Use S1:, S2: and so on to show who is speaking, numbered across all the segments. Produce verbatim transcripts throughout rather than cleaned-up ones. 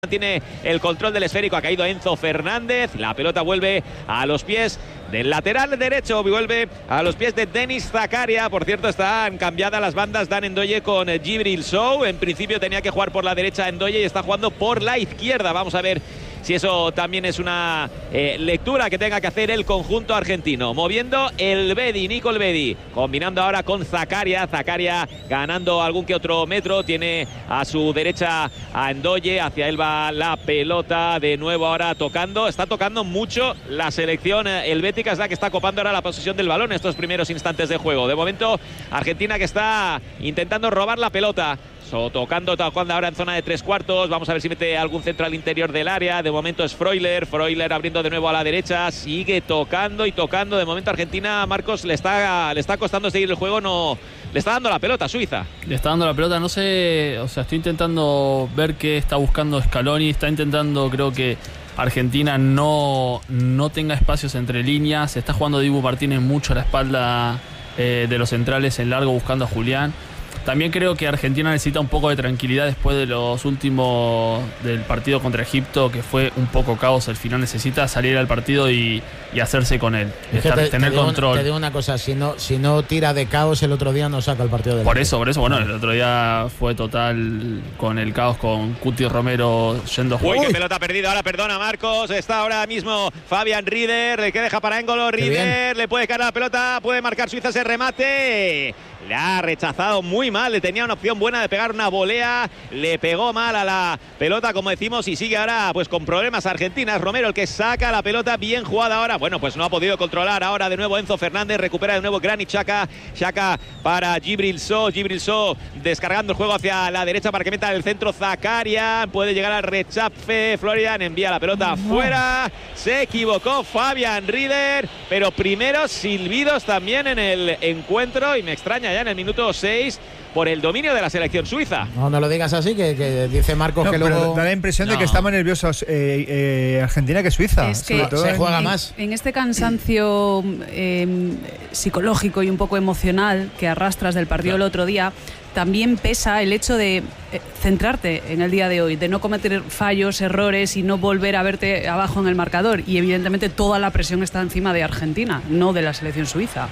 S1: Tiene el control del esférico, ha caído Enzo Fernández, la pelota vuelve a los pies del lateral derecho, vuelve a los pies de Denis Zakaria. Por cierto, están cambiadas las bandas, Dan Ndoye con Djibril Sow. En principio tenía que jugar por la derecha Ndoye y está jugando por la izquierda. Vamos a ver si eso también es una eh, lectura que tenga que hacer el conjunto argentino. Moviendo el Bedi, Nico el Bedi, combinando ahora con Zakaria. Zakaria ganando algún que otro metro. Tiene a su derecha a Ndoye. Hacia él va la pelota. De nuevo ahora tocando. Está tocando mucho la selección helvética. Es la que está copando ahora la posesión del balón en estos primeros instantes de juego. De momento, Argentina que está intentando robar la pelota. So, tocando, tocando ahora en zona de tres cuartos. Vamos a ver si mete algún centro al interior del área. De momento es Freuler. Freuler abriendo de nuevo a la derecha. Sigue tocando y tocando. De momento Argentina, Marcos, le está, le está costando seguir el juego. No, le está dando la pelota a Suiza.
S2: Le está dando la pelota. No sé, o sea, estoy intentando ver qué está buscando Scaloni. Está intentando, creo que Argentina no, no tenga espacios entre líneas. Está jugando Dibu Martínez mucho a la espalda eh, de los centrales en largo, buscando a Julián. También creo que Argentina necesita un poco de tranquilidad después de los últimos del partido contra Egipto, que fue un poco caos. Al final necesita salir al partido y, y hacerse con él, estar,
S3: te,
S2: tener
S3: te digo,
S2: control.
S3: Te digo una cosa, si no, si no tira de caos el otro día no saca el partido de
S2: Por eso, por eso, bueno, el otro día fue total con el caos, con Cuti Romero yendo a
S1: jugar. Uy, qué pelota perdida, ahora perdona Marcos, está ahora mismo Fabián Rieder, que deja para Engolo, Rieder, le puede caer la pelota, puede marcar Suiza ese remate. Le ha rechazado muy mal, le tenía una opción buena de pegar una volea, le pegó mal a la pelota, como decimos, y sigue ahora pues con problemas Argentina. Es Romero el que saca la pelota, bien jugada ahora. Bueno, pues no ha podido controlar ahora de nuevo Enzo Fernández, recupera de nuevo Granit Xhaka, Xhaka para Djibril Sow, Djibril Sow descargando el juego hacia la derecha para que meta el centro Zakaria, puede llegar al rechace, Florian envía la pelota afuera, se equivocó Fabián Rieder, pero primeros silbidos también en el encuentro y me extraña ya en el minuto seis por el dominio de la selección suiza.
S3: No, no lo digas así, que, que dice Marcos
S4: no,
S3: que
S4: pero
S3: luego...
S4: da la impresión
S3: no.
S4: de que está más nerviosos eh, eh, Argentina que Suiza.
S5: Es que
S4: sobre todo
S3: se
S4: en...
S3: juega
S5: en,
S3: más.
S5: En este cansancio eh, psicológico y un poco emocional que arrastras del partido claro. el otro día, también pesa el hecho de eh, centrarte en el día de hoy, de no cometer fallos, errores y no volver a verte abajo en el marcador. Y evidentemente toda la presión está encima de Argentina, no de la selección suiza.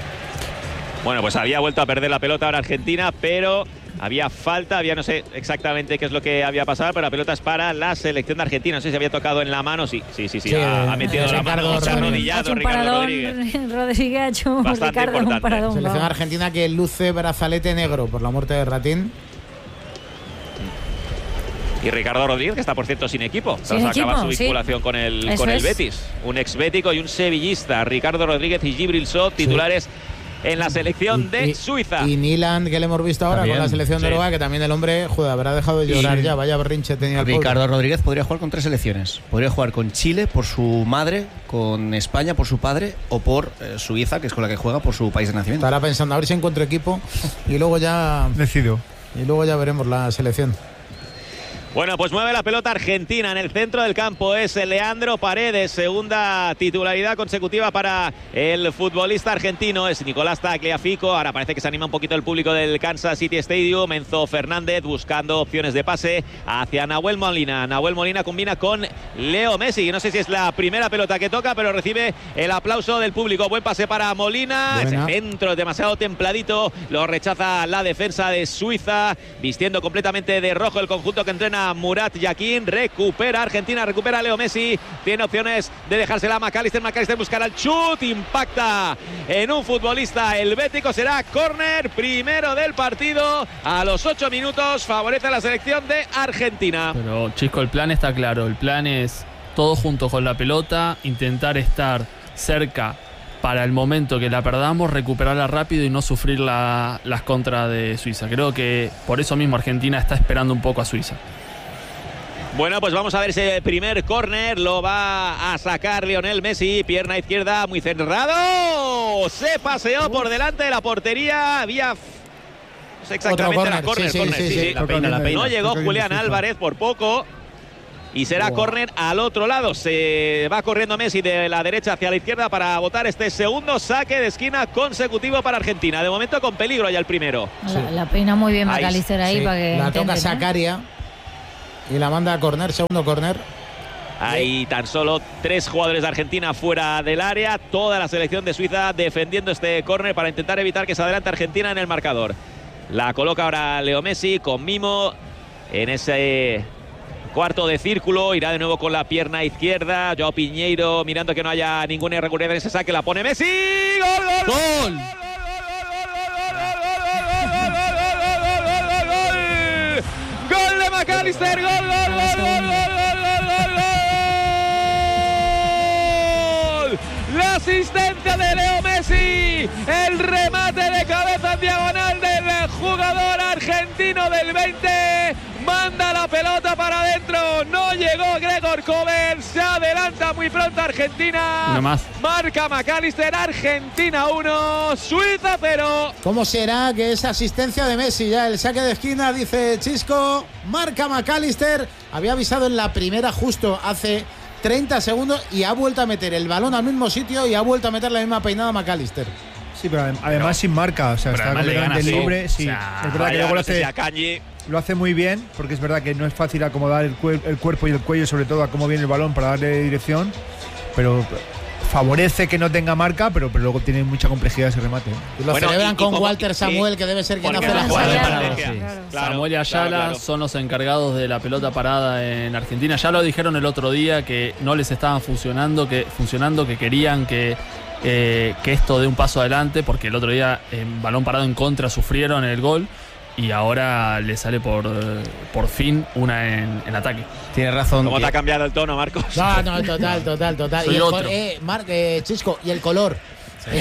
S1: Bueno, pues había vuelto a perder la pelota ahora Argentina, pero había falta, había no sé exactamente qué es lo que había pasado, pero la pelota es para la selección de Argentina. No sé si había tocado en la mano, sí, sí, sí, sí, sí ha, ha metido
S3: eh,
S1: la mano, se ha arrodillado Ricardo Rodríguez.
S6: Rodríguez ha hecho un
S1: Bastante
S6: Ricardo,
S1: importante.
S6: un paradón,
S3: Selección argentina que luce brazalete negro por la muerte de Ratín.
S1: Y Ricardo Rodríguez, que está por cierto sin equipo,
S6: sin
S1: tras
S6: equipo,
S1: acabar su vinculación
S6: sí.
S1: con el,
S6: Eso
S1: con el
S6: es.
S1: Betis. Un ex-bético y un sevillista, Ricardo Rodríguez y Djibril Sow, titulares sí. en la selección
S3: y,
S1: de
S3: y,
S1: Suiza.
S3: Y Nyland, que le hemos visto ahora también, con la selección sí. de Uruguay, que también el hombre, joder, habrá dejado de llorar y, ya, vaya berrinche tenía el
S7: Ricardo
S3: pobre.
S7: Rodríguez podría jugar con tres selecciones. Podría jugar con Chile por su madre, con España por su padre o por eh, Suiza, que es con la que juega, por su país de nacimiento.
S3: Estará pensando a ver si encuentro equipo y luego ya...
S4: Decido.
S3: Y luego ya veremos la selección.
S1: Bueno, pues mueve la pelota Argentina en el centro del campo. Es Leandro Paredes, segunda titularidad consecutiva para el futbolista argentino. Es Nicolás Tagliafico. Ahora parece que se anima un poquito el público del Kansas City Stadium. Enzo Fernández buscando opciones de pase hacia Nahuel Molina. Nahuel Molina combina con Leo Messi. No sé si es la primera pelota que toca, pero recibe el aplauso del público. Buen pase para Molina. Buena. Ese centro demasiado templadito. Lo rechaza la defensa de Suiza, vistiendo completamente de rojo el conjunto que entrena Murat Yakin. Recupera Argentina, recupera Leo Messi, tiene opciones de dejársela a McAllister. McAllister buscará el chut, impacta en un futbolista helvético, será córner, primero del partido a los ocho minutos, favorece a la selección de Argentina.
S2: Pero Chisco, el plan está claro, el plan es todo junto con la pelota, intentar estar cerca para el momento que la perdamos, recuperarla rápido y no sufrir la, las contras de Suiza. Creo que por eso mismo Argentina está esperando un poco a Suiza.
S1: Bueno, pues vamos a ver ese primer córner. Lo va a sacar Lionel Messi. Pierna izquierda muy cerrado. Se paseó por delante de la portería. Había... No sé exactamente la córner. Sí, sí, sí, sí, sí.
S7: La peina, la peina.
S1: No llegó Julián Álvarez por poco. Y será córner al otro lado. Se va corriendo Messi de la derecha hacia la izquierda para botar este segundo saque de esquina consecutivo para Argentina. De momento con peligro ya el primero.
S6: La, la peina muy bien McAllister ahí, ahí
S3: sí.
S6: para que
S3: la
S6: intenten,
S3: toca Zakaria. y la manda a córner, segundo córner.
S1: Hay tan solo tres jugadores de Argentina fuera del área. Toda la selección de Suiza defendiendo este córner para intentar evitar que se adelante Argentina en el marcador. La coloca ahora Leo Messi con mimo en ese cuarto de círculo. Irá de nuevo con la pierna izquierda. Joao Piñeiro mirando que no haya ninguna irregularidad en ese saque. La pone Messi. ¡Gol! ¡Gol! ¡Gol! ¡Gol de McAllister! ¡Gol, gol, gol, gol, gol, gol, gol, gol! La asistencia de Leo Messi, el remate de cabeza en diagonal del jugador argentino del veinte, manda la pelota para adentro, no llegó Gregor Kobel, se adelanta muy pronto Argentina.
S2: Una más.
S1: Marca McAllister, Argentina uno, Suiza cero.
S3: ¿Cómo será que esa asistencia de Messi? Ya el saque de esquina, dice Chisco, marca McAllister, había avisado en la primera justo hace treinta segundos y ha vuelto a meter el balón al mismo sitio y ha vuelto a meter la misma peinada McAllister.
S4: Sí, pero además pero, sin marca, o sea, está completamente libre. Sí, o sea, es verdad que luego lo hace, lo hace muy bien, porque es verdad que no es fácil acomodar el, cuer- el cuerpo y el cuello, sobre todo a cómo viene el balón para darle dirección, pero favorece que no tenga marca, pero, pero luego tiene mucha complejidad ese remate.
S3: Y lo bueno, celebran y, y con como, Walter Samuel, que debe ser quien hace la
S2: jugada. Sí. Claro, Samuel y Ayala claro, claro. son los encargados de la pelota parada en Argentina. Ya lo dijeron el otro día que no les estaban funcionando, que funcionando, que querían que eh, que esto dé un paso adelante, porque el otro día en balón parado en contra sufrieron el gol. Y ahora le sale por, por fin una en, en ataque.
S7: Tienes razón.
S1: ¿Cómo te ha cambiado el tono, Marcos?
S3: No, no, total, total, total.
S2: Soy
S3: y el
S2: otro.
S3: Col- eh, Mar- eh, Chisco, y el color.
S2: Sí.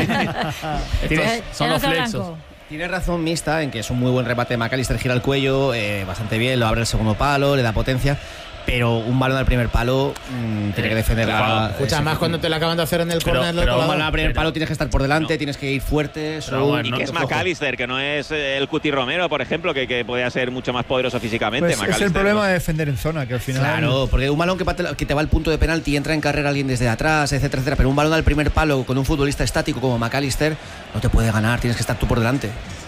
S2: Estos son los flexos.
S7: Tienes razón, Mista, en que es un muy buen remate de McAllister, gira el cuello, eh, bastante bien, lo abre el segundo palo, le da potencia. Pero un balón al primer palo mmm, tiene que defender
S3: claro.
S7: la,
S3: Escucha, más cuando te la acaban de hacer en el córner.
S7: Pero un balón al primer palo tienes que estar por delante, no. tienes que ir fuerte.
S1: Pero bueno, y que no, es McAllister, que no es el Cuti Romero, por ejemplo, que, que podría ser mucho más poderoso físicamente.
S4: Pues es el problema de defender en zona, que al final.
S7: Claro, porque un balón que, que te va al punto de penalti y entra en carrera alguien desde atrás, etcétera, etcétera. Pero un balón al primer palo con un futbolista estático como McAllister no te puede ganar, tienes que estar tú por delante.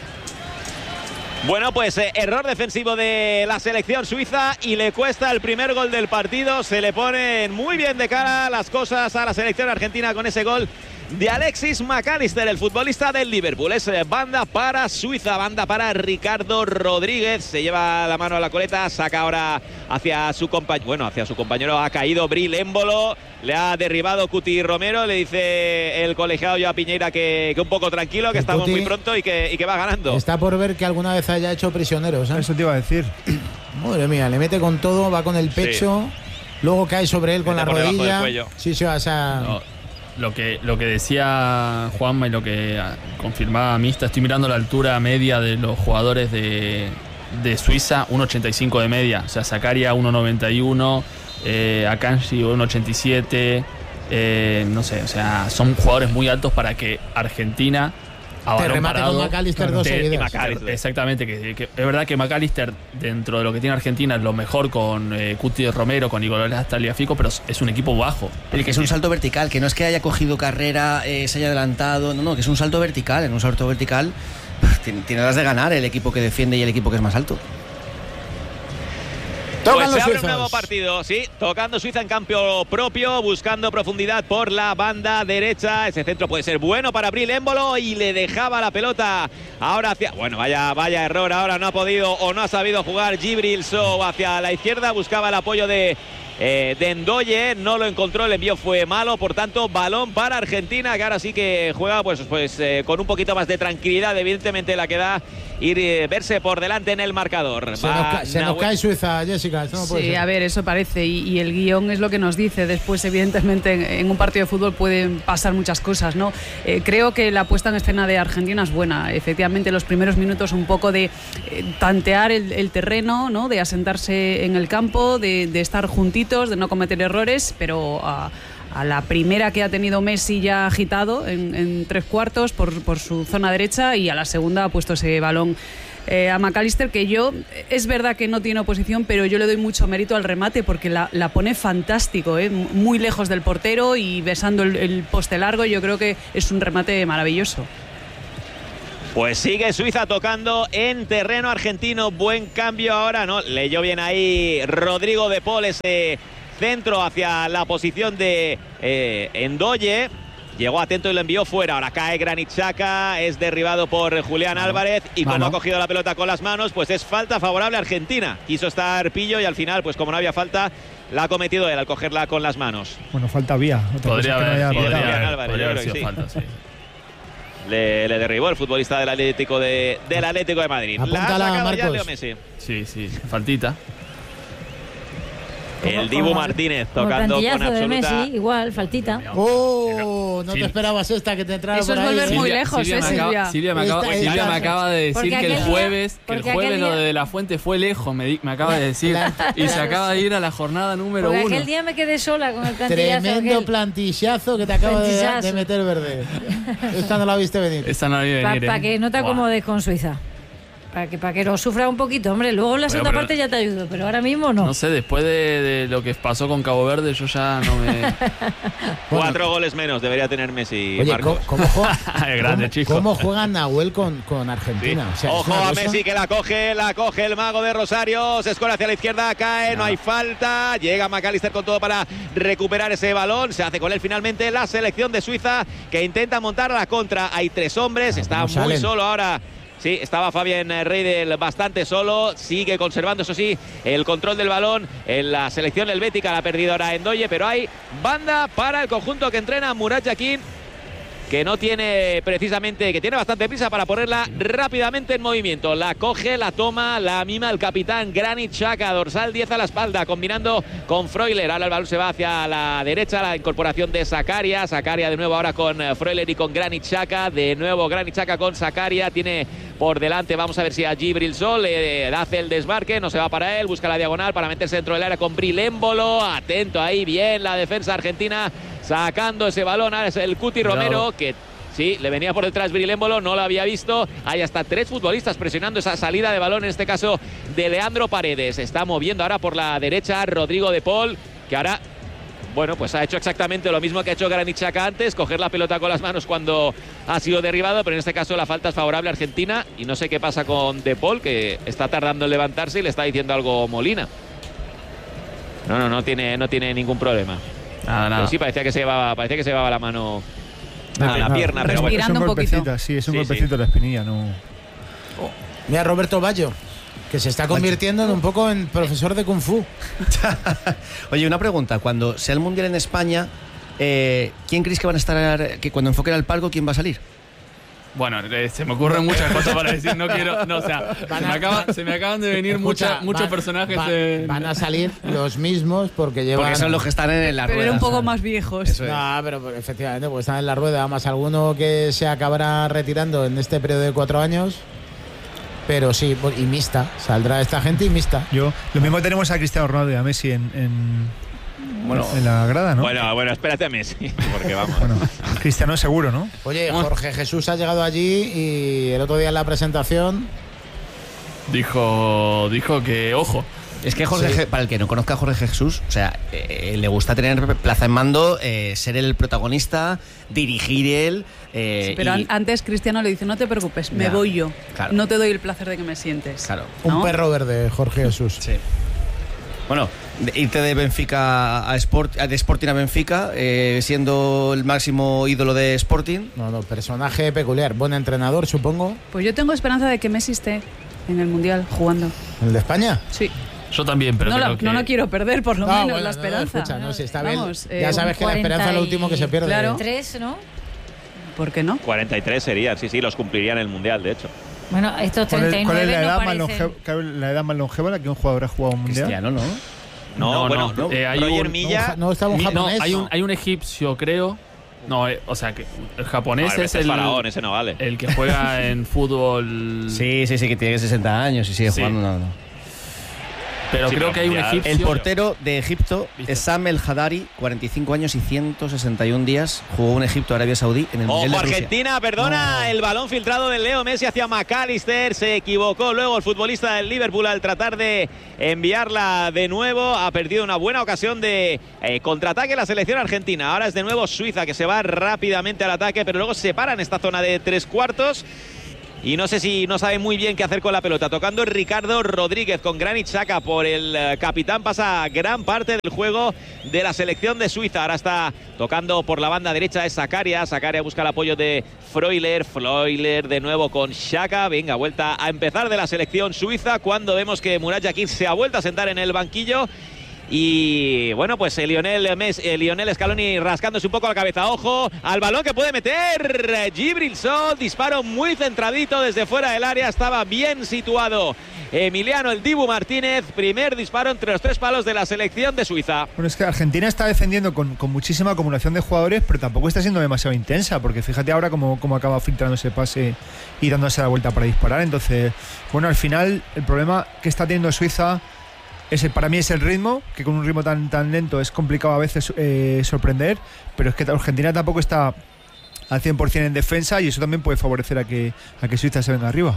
S1: Bueno, pues eh, error defensivo de la selección suiza y le cuesta el primer gol del partido. Se le ponen muy bien de cara las cosas a la selección argentina con ese gol de Alexis McAllister, el futbolista del Liverpool. Es eh, banda para Suiza, banda para Ricardo Rodríguez. Se lleva la mano a la coleta, saca ahora hacia su compañero. Bueno, hacia su compañero ha caído Bril Embolo. Le ha derribado Cuti Romero. Le dice el colegiado Joao Piñeira que, que un poco tranquilo, que el estamos Cuti muy pronto y que, y que va ganando.
S3: Está por ver que alguna vez haya hecho prisioneros, ¿eh?
S4: Eso te iba a decir.
S3: Madre mía, le mete con todo, va con el pecho, sí. Luego cae sobre él con mete la rodilla. Sí, sí, o sea.
S2: No. Lo que, lo que decía Juanma y lo que confirmaba Mista, estoy mirando la altura media de los jugadores de, de Suiza, uno ochenta y cinco de media. O sea, Zakaria uno noventa y uno, eh, Akanji uno ochenta y siete, eh, no sé, o sea, son jugadores muy altos para que Argentina a
S3: te remate
S2: parado,
S3: con McAllister dos seguidos.
S2: McAllister. Exactamente, que, que es verdad que McAllister, dentro de lo que tiene Argentina, es lo mejor con eh, Cuti Romero, con Nicolás Tagliafico, pero es un equipo bajo.
S7: El que es un salto vertical, que no es que haya cogido carrera, eh, se haya adelantado, no, no, que es un salto vertical. En un salto vertical tiene, tiene las de ganar el equipo que defiende y el equipo que es más alto.
S1: Pues se abre un nuevo partido, sí, tocando Suiza en campo propio, buscando profundidad por la banda derecha. Ese centro puede ser bueno para Bril Embolo y le dejaba la pelota ahora hacia... Bueno, vaya, vaya error, ahora no ha podido o no ha sabido jugar Djibril Sow hacia la izquierda, buscaba el apoyo de... Eh, de Ndoye, no lo encontró, el envío fue malo, por tanto balón para Argentina, que ahora sí que juega pues, pues eh, con un poquito más de tranquilidad. Evidentemente la que da ir eh, verse por delante en el marcador.
S3: Se, nos, ca- se nos cae Suiza, Jessica, esto no puede
S5: sí,
S3: ser.
S5: A ver, eso parece y, y el guión es lo que nos dice. Después evidentemente en, en un partido de fútbol pueden pasar muchas cosas, ¿no? Eh, creo que la puesta en escena de Argentina es buena. Efectivamente los primeros minutos un poco de eh, tantear el, el terreno, ¿no? De asentarse en el campo, de, de estar juntitos, de no cometer errores, pero a, a la primera que ha tenido Messi ya agitado en, en tres cuartos por, por su zona derecha, y a la segunda ha puesto ese balón eh, a McAllister, que yo, es verdad que no tiene oposición, pero yo le doy mucho mérito al remate porque la, la pone fantástico, eh, muy lejos del portero y besando el, el poste largo. Yo creo que es un remate maravilloso.
S1: Pues sigue Suiza tocando en terreno argentino. Buen cambio ahora, ¿no? Leyó bien ahí Rodrigo de Paul ese centro hacia la posición de eh, Endoye. Llegó atento y lo envió fuera. Ahora cae Granit Xhaka, es derribado por Julián Mano. Álvarez y como Mano. ha cogido la pelota con las manos, pues es falta favorable a Argentina. Quiso estar Pillo y al final, pues como no había falta, la ha cometido él al cogerla con las manos.
S4: Bueno, falta vía.
S2: Podría haber,
S1: no
S2: podría
S1: haber,
S2: haber,
S1: Álvarez,
S2: podría haber sido
S1: sí.
S2: falta, sí.
S1: Le, le derribó el futbolista del Atlético de, del Atlético de Madrid.
S3: Apúntala,
S1: la ha sacado
S3: Marcos.
S1: ya Leo Messi.
S2: Sí, sí, faltita.
S1: El Dibu
S6: como,
S1: Martínez
S6: como
S1: tocando con absoluta...
S6: de Messi, igual, faltita.
S3: ¡Oh! No
S2: sí.
S3: te esperabas esta que te entrara
S5: Eso
S3: por
S5: es
S3: ahí.
S5: volver
S3: ¿eh?
S5: muy
S2: Silvia,
S5: lejos,
S2: Silvia
S5: ¿eh,
S2: me acaba,
S5: Silvia?
S2: Silvia me acaba,
S3: Esta,
S2: Silvia
S3: esta.
S2: me acaba de decir
S6: Porque
S2: que el
S6: aquel día-
S2: jueves, que el
S6: porque
S2: jueves
S6: aquel
S2: lo
S6: día-
S2: de la Fuente fue lejos, me, di- me acaba de decir. Y se acaba de ir a la jornada número
S6: Porque
S2: uno.
S6: aquel día me quedé sola con el plantillazo.
S3: Tremendo
S6: aquel.
S3: plantillazo que te acaba de,
S6: Plantillazo.
S3: de meter verde. Esta no la viste venir.
S2: Esta no iba a
S6: Para
S2: venir.
S6: pa
S2: ¿eh?
S6: que no te
S2: Buah.
S6: acomodes con Suiza. Para que, para que lo sufra un poquito, hombre. Luego en la segunda
S2: pero-
S6: parte ya te ayudo, pero ahora mismo no.
S2: No sé, después de, de lo que pasó con Cabo Verde, yo ya no me.
S1: Cuatro goles menos debería tener Messi.
S3: Oye,
S1: Marcos.
S3: ¿cómo, cómo juega,
S2: Es grande,
S3: cómo-
S2: chico.
S3: cómo juega Nahuel con, con Argentina? O sea, es
S1: Ojo
S3: una
S1: a
S3: cosa-
S1: Messi que la coge, la coge el mago de Rosario, se escola hacia la izquierda, cae, no hay falta, llega McAllister con todo para recuperar ese balón, se hace con él finalmente la selección de Suiza que intenta montar la contra, hay tres hombres,
S3: Ah,
S1: está
S3: ¿cómo
S1: muy
S3: salen?
S1: solo ahora. Sí, estaba Fabián Reidel bastante solo, sigue conservando, eso sí, el control del balón en la selección helvética, la ha perdido ahora Endoye, pero hay banda para el conjunto que entrena Murat Yakin, que no tiene precisamente, que tiene bastante prisa para ponerla rápidamente en movimiento. La coge, la toma, la mima el capitán Granit Xhaka, dorsal diez a la espalda, combinando con Freuler. Ahora el balón se va hacia la derecha, la incorporación de Zakaria. Zakaria de nuevo ahora con Freuler y con Granit Xhaka. De nuevo Granit Xhaka con Zakaria. Tiene por delante, vamos a ver si a Gibril Sol le hace el desmarque, no se va para él, busca la diagonal para meterse dentro del área con Brilémbolo. Atento ahí, bien la defensa argentina. Sacando ese balón, ahora es el Cuti Romero, que sí, le venía por detrás Brilémbolo, no lo había visto. Hay hasta tres futbolistas presionando esa salida de balón, en este caso de Leandro Paredes. Está moviendo ahora por la derecha Rodrigo de Paul, que ahora, bueno, pues ha hecho exactamente lo mismo que ha hecho Granit Xhaka antes, coger la pelota con las manos cuando ha sido derribado, pero en este caso la falta es favorable a Argentina. Y no sé qué pasa con de Paul, que está tardando en levantarse y le está diciendo algo Molina. No, no, no tiene, no tiene ningún problema.
S2: Nada, nada.
S1: Pero sí, parecía que se llevaba, parecía que se llevaba la mano a
S3: Nada,
S1: la
S3: nada.
S1: pierna, pero bueno.
S5: Respirando
S4: es un
S5: un poquito.
S4: golpecito, sí, es un
S1: Sí,
S4: golpecito
S1: sí.
S4: de la espinilla, no.
S3: Mira, Roberto Baggio, que se está convirtiendo en un poco en profesor de Kung Fu.
S7: Oye, una pregunta. Cuando sea el Mundial en España, eh, ¿quién crees que van a estar, que cuando enfoquen al palco, quién va a salir?
S2: Bueno, eh, se me ocurren muchas cosas para decir, no quiero, no, o sea,
S3: Van
S2: se
S3: a-
S2: me, acaba- se me acaban de venir
S3: Escucha,
S2: mucha- muchos
S3: van-
S2: personajes.
S3: van,
S2: en-
S3: van a salir los mismos porque llevan...
S7: Porque son los que están en la
S5: Pero
S7: rueda.
S5: era un poco más viejos.
S7: Eso es.
S3: No, pero pero efectivamente, porque están en la rueda, más alguno que se acabará retirando en este periodo de cuatro años. Pero sí, y mixta, saldrá esta gente y mixta.
S4: Yo, lo mismo tenemos a Cristiano Ronaldo y a Messi en, en,
S7: Bueno,
S4: en la grada, ¿no?
S1: Bueno, bueno, espérate a Messi, porque vamos.
S4: Bueno, Cristiano seguro, ¿no?
S3: Oye, Jorge Jesús ha llegado allí y el otro día en la presentación...
S2: Dijo, dijo que, ojo,
S7: Es que Jorge,
S3: Sí.
S7: Je- para el que no conozca a Jorge Jesús, o sea, eh, le gusta tener plaza en mando, eh, ser el protagonista, dirigir él. eh,
S5: Sí, pero
S7: y-
S5: an- antes Cristiano le dice, no te preocupes, me
S7: Ya,
S5: voy yo.
S7: claro.
S5: No te doy el placer de que me sientes.
S7: Claro.
S3: Un
S5: ¿No?
S3: perro verde, Jorge Jesús.
S7: Sí. Bueno, de- irte de Benfica a Sport, de Sporting a Benfica, eh, siendo el máximo ídolo de Sporting.
S3: No, no, personaje peculiar. Buen entrenador, supongo.
S5: Pues yo tengo esperanza de que Messi esté en el Mundial jugando.
S3: ¿El de España?
S5: Sí.
S2: yo también, pero
S5: no, la,
S2: creo que...
S5: no la quiero perder, por lo
S3: No,
S5: menos,
S3: bueno,
S5: la
S3: no, no,
S5: esperanza.
S3: escucha, no, si está
S5: Vamos,
S3: bien. Ya
S5: eh,
S3: sabes que la esperanza es lo último que se pierde.
S5: Claro.
S6: Tres, ¿no?
S5: ¿Por qué no?
S1: cuarenta y tres serían, sí, sí, los cumplirían en el Mundial, de hecho.
S6: Bueno, estos
S4: ¿Cuál
S6: treinta y
S4: es, cuál
S6: nueve
S4: es la,
S6: no
S4: edad más
S6: parecen.
S4: longeva, cuál es la edad más longeva en la que un jugador ha jugado un mundial?
S7: Cristiano, ¿no?
S1: No,
S2: No,
S1: bueno,
S2: no,
S1: no,
S2: eh, hay
S1: Roger
S2: un-
S1: Milla.
S3: No, estaba un
S2: Mi- no,
S3: japonés.
S2: hay un, hay un egipcio, creo. No, eh, o sea, que el japonés
S1: Joder,
S2: es
S1: este
S2: el,
S1: faraón, ese no vale.
S2: el que juega en fútbol.
S7: Sí, sí, sí, que tiene sesenta años y sigue
S2: Sí.
S7: jugando. No, no.
S2: Pero
S1: Sí,
S2: creo
S1: pero
S2: que hay un
S1: mundial.
S2: egipcio.
S7: El portero de Egipto,
S2: ¿Viste?
S7: Sam El Hadari, cuarenta y cinco años y ciento sesenta y un días, jugó en Egipto, Arabia Saudí, en el Mundial
S1: Ojo
S7: de Rusia.
S1: Argentina, perdona, el balón filtrado de Leo Messi hacia McAllister, se equivocó luego el futbolista del Liverpool al tratar de enviarla de nuevo, ha perdido una buena ocasión de eh, contraataque la selección argentina. Ahora es de nuevo Suiza que se va rápidamente al ataque, pero luego se para en esta zona de tres cuartos. y no sé si no sabe muy bien qué hacer con la pelota. Tocando Ricardo Rodríguez con Granit Xhaka por el eh, capitán. Pasa gran parte del juego de la selección de Suiza. Ahora está tocando por la banda derecha, es Zakaria. Zakaria busca el apoyo de Freuler. Freuler de nuevo con Xhaka. Venga, vuelta a empezar de la selección suiza cuando vemos que Murat Yakin se ha vuelto a sentar en el banquillo. Y bueno, pues el Lionel, Messi, el Lionel Scaloni rascándose un poco la cabeza. Ojo al balón que puede meter Djibril Sol. Disparo muy centradito desde fuera del área. Estaba bien situado Emiliano el Dibu Martínez. Primer disparo entre los tres palos de la selección de Suiza.
S4: Bueno, es que Argentina está defendiendo con, con muchísima acumulación de jugadores, pero tampoco está siendo demasiado intensa, porque fíjate ahora cómo, cómo acaba filtrando ese pase y dándose la vuelta para disparar. Entonces, bueno, al final el problema que está teniendo Suiza ese, para mí es el ritmo, que con un ritmo tan, tan lento es complicado a veces eh, sorprender, pero es que Argentina tampoco está al cien por ciento en defensa y eso también puede favorecer a que, a que Suiza se venga arriba.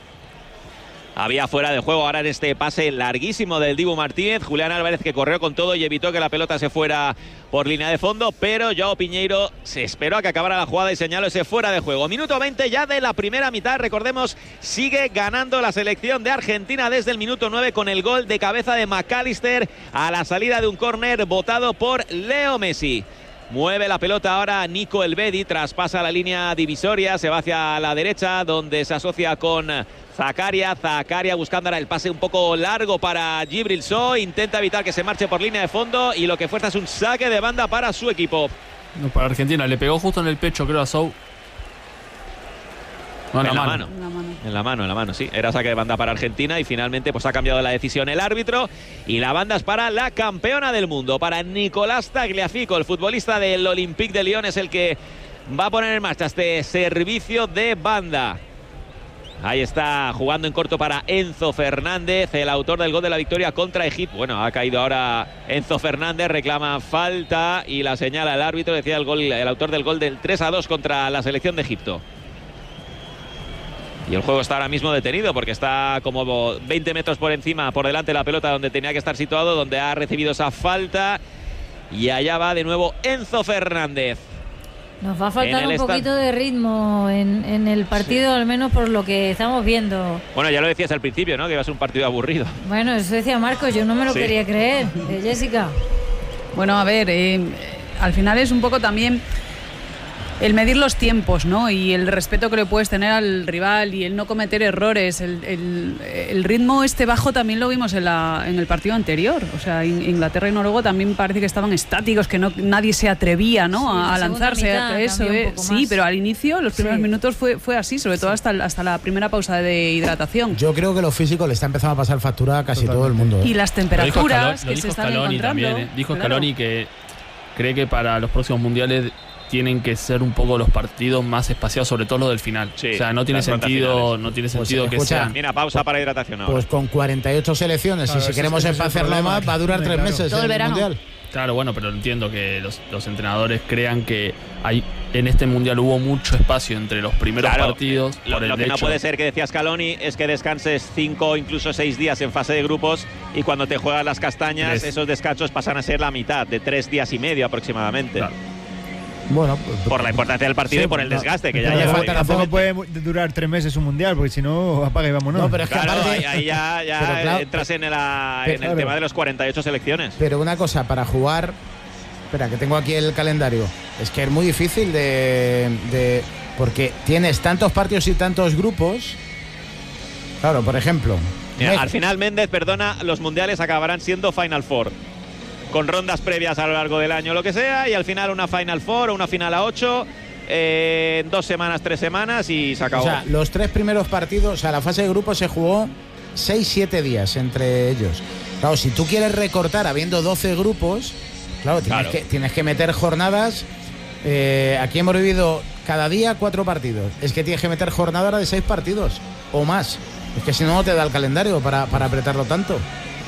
S1: Había fuera de juego ahora en este pase larguísimo del Dibu Martínez. Julián Álvarez, que corrió con todo y evitó que la pelota se fuera por línea de fondo, pero Joao Piñeiro se esperó a que acabara la jugada y señaló ese fuera de juego. Minuto veinte ya de la primera mitad. Recordemos, sigue ganando la selección de Argentina desde el minuto nueve con el gol de cabeza de McAllister a la salida de un córner botado por Leo Messi. Mueve la pelota ahora Nico Elvedi, traspasa la línea divisoria, se va hacia la derecha donde se asocia con Zakaria. Zakaria buscando ahora el pase un poco largo para Djibril Sow, intenta evitar que se marche por línea de fondo y lo que fuerza es un saque de banda para su equipo.
S2: No, para Argentina, le pegó justo en el pecho, creo, a Sow.
S1: No, en, en, la mano. Mano. en la mano. En la mano, en la mano, sí. Era saque de banda para Argentina y finalmente pues ha cambiado la decisión el árbitro y la banda es para la campeona del mundo, para Nicolás Tagliafico, el futbolista del Olympique de Lyon, es el que va a poner en marcha este servicio de banda. Ahí está jugando en corto para Enzo Fernández, el autor del gol de la victoria contra Egipto. Bueno, ha caído ahora Enzo Fernández, reclama falta y la señala el árbitro, decía el, gol, el autor del gol del tres a dos contra la selección de Egipto. Y el juego está ahora mismo detenido porque está como veinte metros por encima, por delante de la pelota donde tenía que estar situado, donde ha recibido esa falta. Y allá va de nuevo Enzo Fernández.
S6: Nos va a faltar un poquito de ritmo en, en el partido, sí. Al menos por lo que estamos viendo.
S1: Bueno, ya lo decías al principio, ¿no? Que iba a ser un partido aburrido.
S6: Bueno, eso decía Marcos, yo no me lo sí. quería creer. ¿Eh, Jessica?
S5: Bueno, a ver, eh, al final es un poco también el medir los tiempos, ¿no? Y el respeto que le puedes tener al rival y el no cometer errores. El, el, el ritmo este bajo también lo vimos en, la, en el partido anterior. O sea, Inglaterra y Noruega también parece que estaban estáticos, que no nadie se atrevía, ¿no? Sí, a, a lanzarse. Mitad, eso, eh. Sí, pero al inicio, los primeros sí. minutos fue, fue así, sobre todo sí. hasta, hasta la primera pausa de hidratación.
S3: Yo creo que lo físico le está empezando a pasar factura a casi Totalmente. todo el mundo. ¿eh?
S5: Y las temperaturas
S2: Scaloni,
S5: que se están
S2: Scaloni
S5: encontrando.
S2: También, ¿eh? Dijo
S5: claro.
S2: Scaloni que cree que para los próximos mundiales tienen que ser un poco los partidos más espaciados, sobre todo los del final. Sí, o sea, no tiene sentido, no tiene sentido pues, que
S3: escucha,
S2: sea.
S1: Mira, pausa para hidratación ahora.
S3: Pues con cuarenta y ocho selecciones, claro, y si queremos espaciarlo más, va a durar tres claro. meses
S5: todo el, el verano.
S3: Mundial.
S2: Claro, bueno, pero entiendo que los, los entrenadores crean que hay en este mundial hubo mucho espacio entre los primeros
S1: claro,
S2: partidos.
S1: Lo,
S2: por el
S1: lo que
S2: hecho.
S1: no puede ser, que decía Scaloni, es que descanses cinco o incluso seis días en fase de grupos y cuando te juegas las castañas, tres. esos descansos pasan a ser la mitad, de tres días y medio aproximadamente. Claro.
S3: Bueno,
S1: por la importancia del partido sí, y por el desgaste que ya
S4: lleva.
S1: Tampoco,
S4: tampoco puede durar tres meses un mundial, porque si no, apaga y vámonos.
S3: No, pero es que
S1: claro,
S3: aparte,
S1: ahí, ahí ya, ya claro, entras en, la, en el claro. tema de los cuarenta y ocho selecciones.
S3: Pero una cosa, para jugar, espera, que tengo aquí el calendario, es que es muy difícil de, de porque tienes tantos partidos y tantos grupos. Claro, por ejemplo.
S1: Mira, al final, Méndez, perdona, los mundiales acabarán siendo Final Four, con rondas previas a lo largo del año, lo que sea, y al final una Final Four o una final a ocho, eh, dos semanas, tres semanas y se acabó.
S3: O sea, los tres primeros partidos, o sea, la fase de grupos se jugó seis, siete días entre ellos. Claro, si tú quieres recortar habiendo doce grupos, claro, tienes, claro. Que, tienes que meter jornadas. Eh, aquí hemos vivido cada día cuatro partidos. Es que tienes que meter jornadas de seis partidos o más. Es que si no, no te da el calendario para, para apretarlo tanto.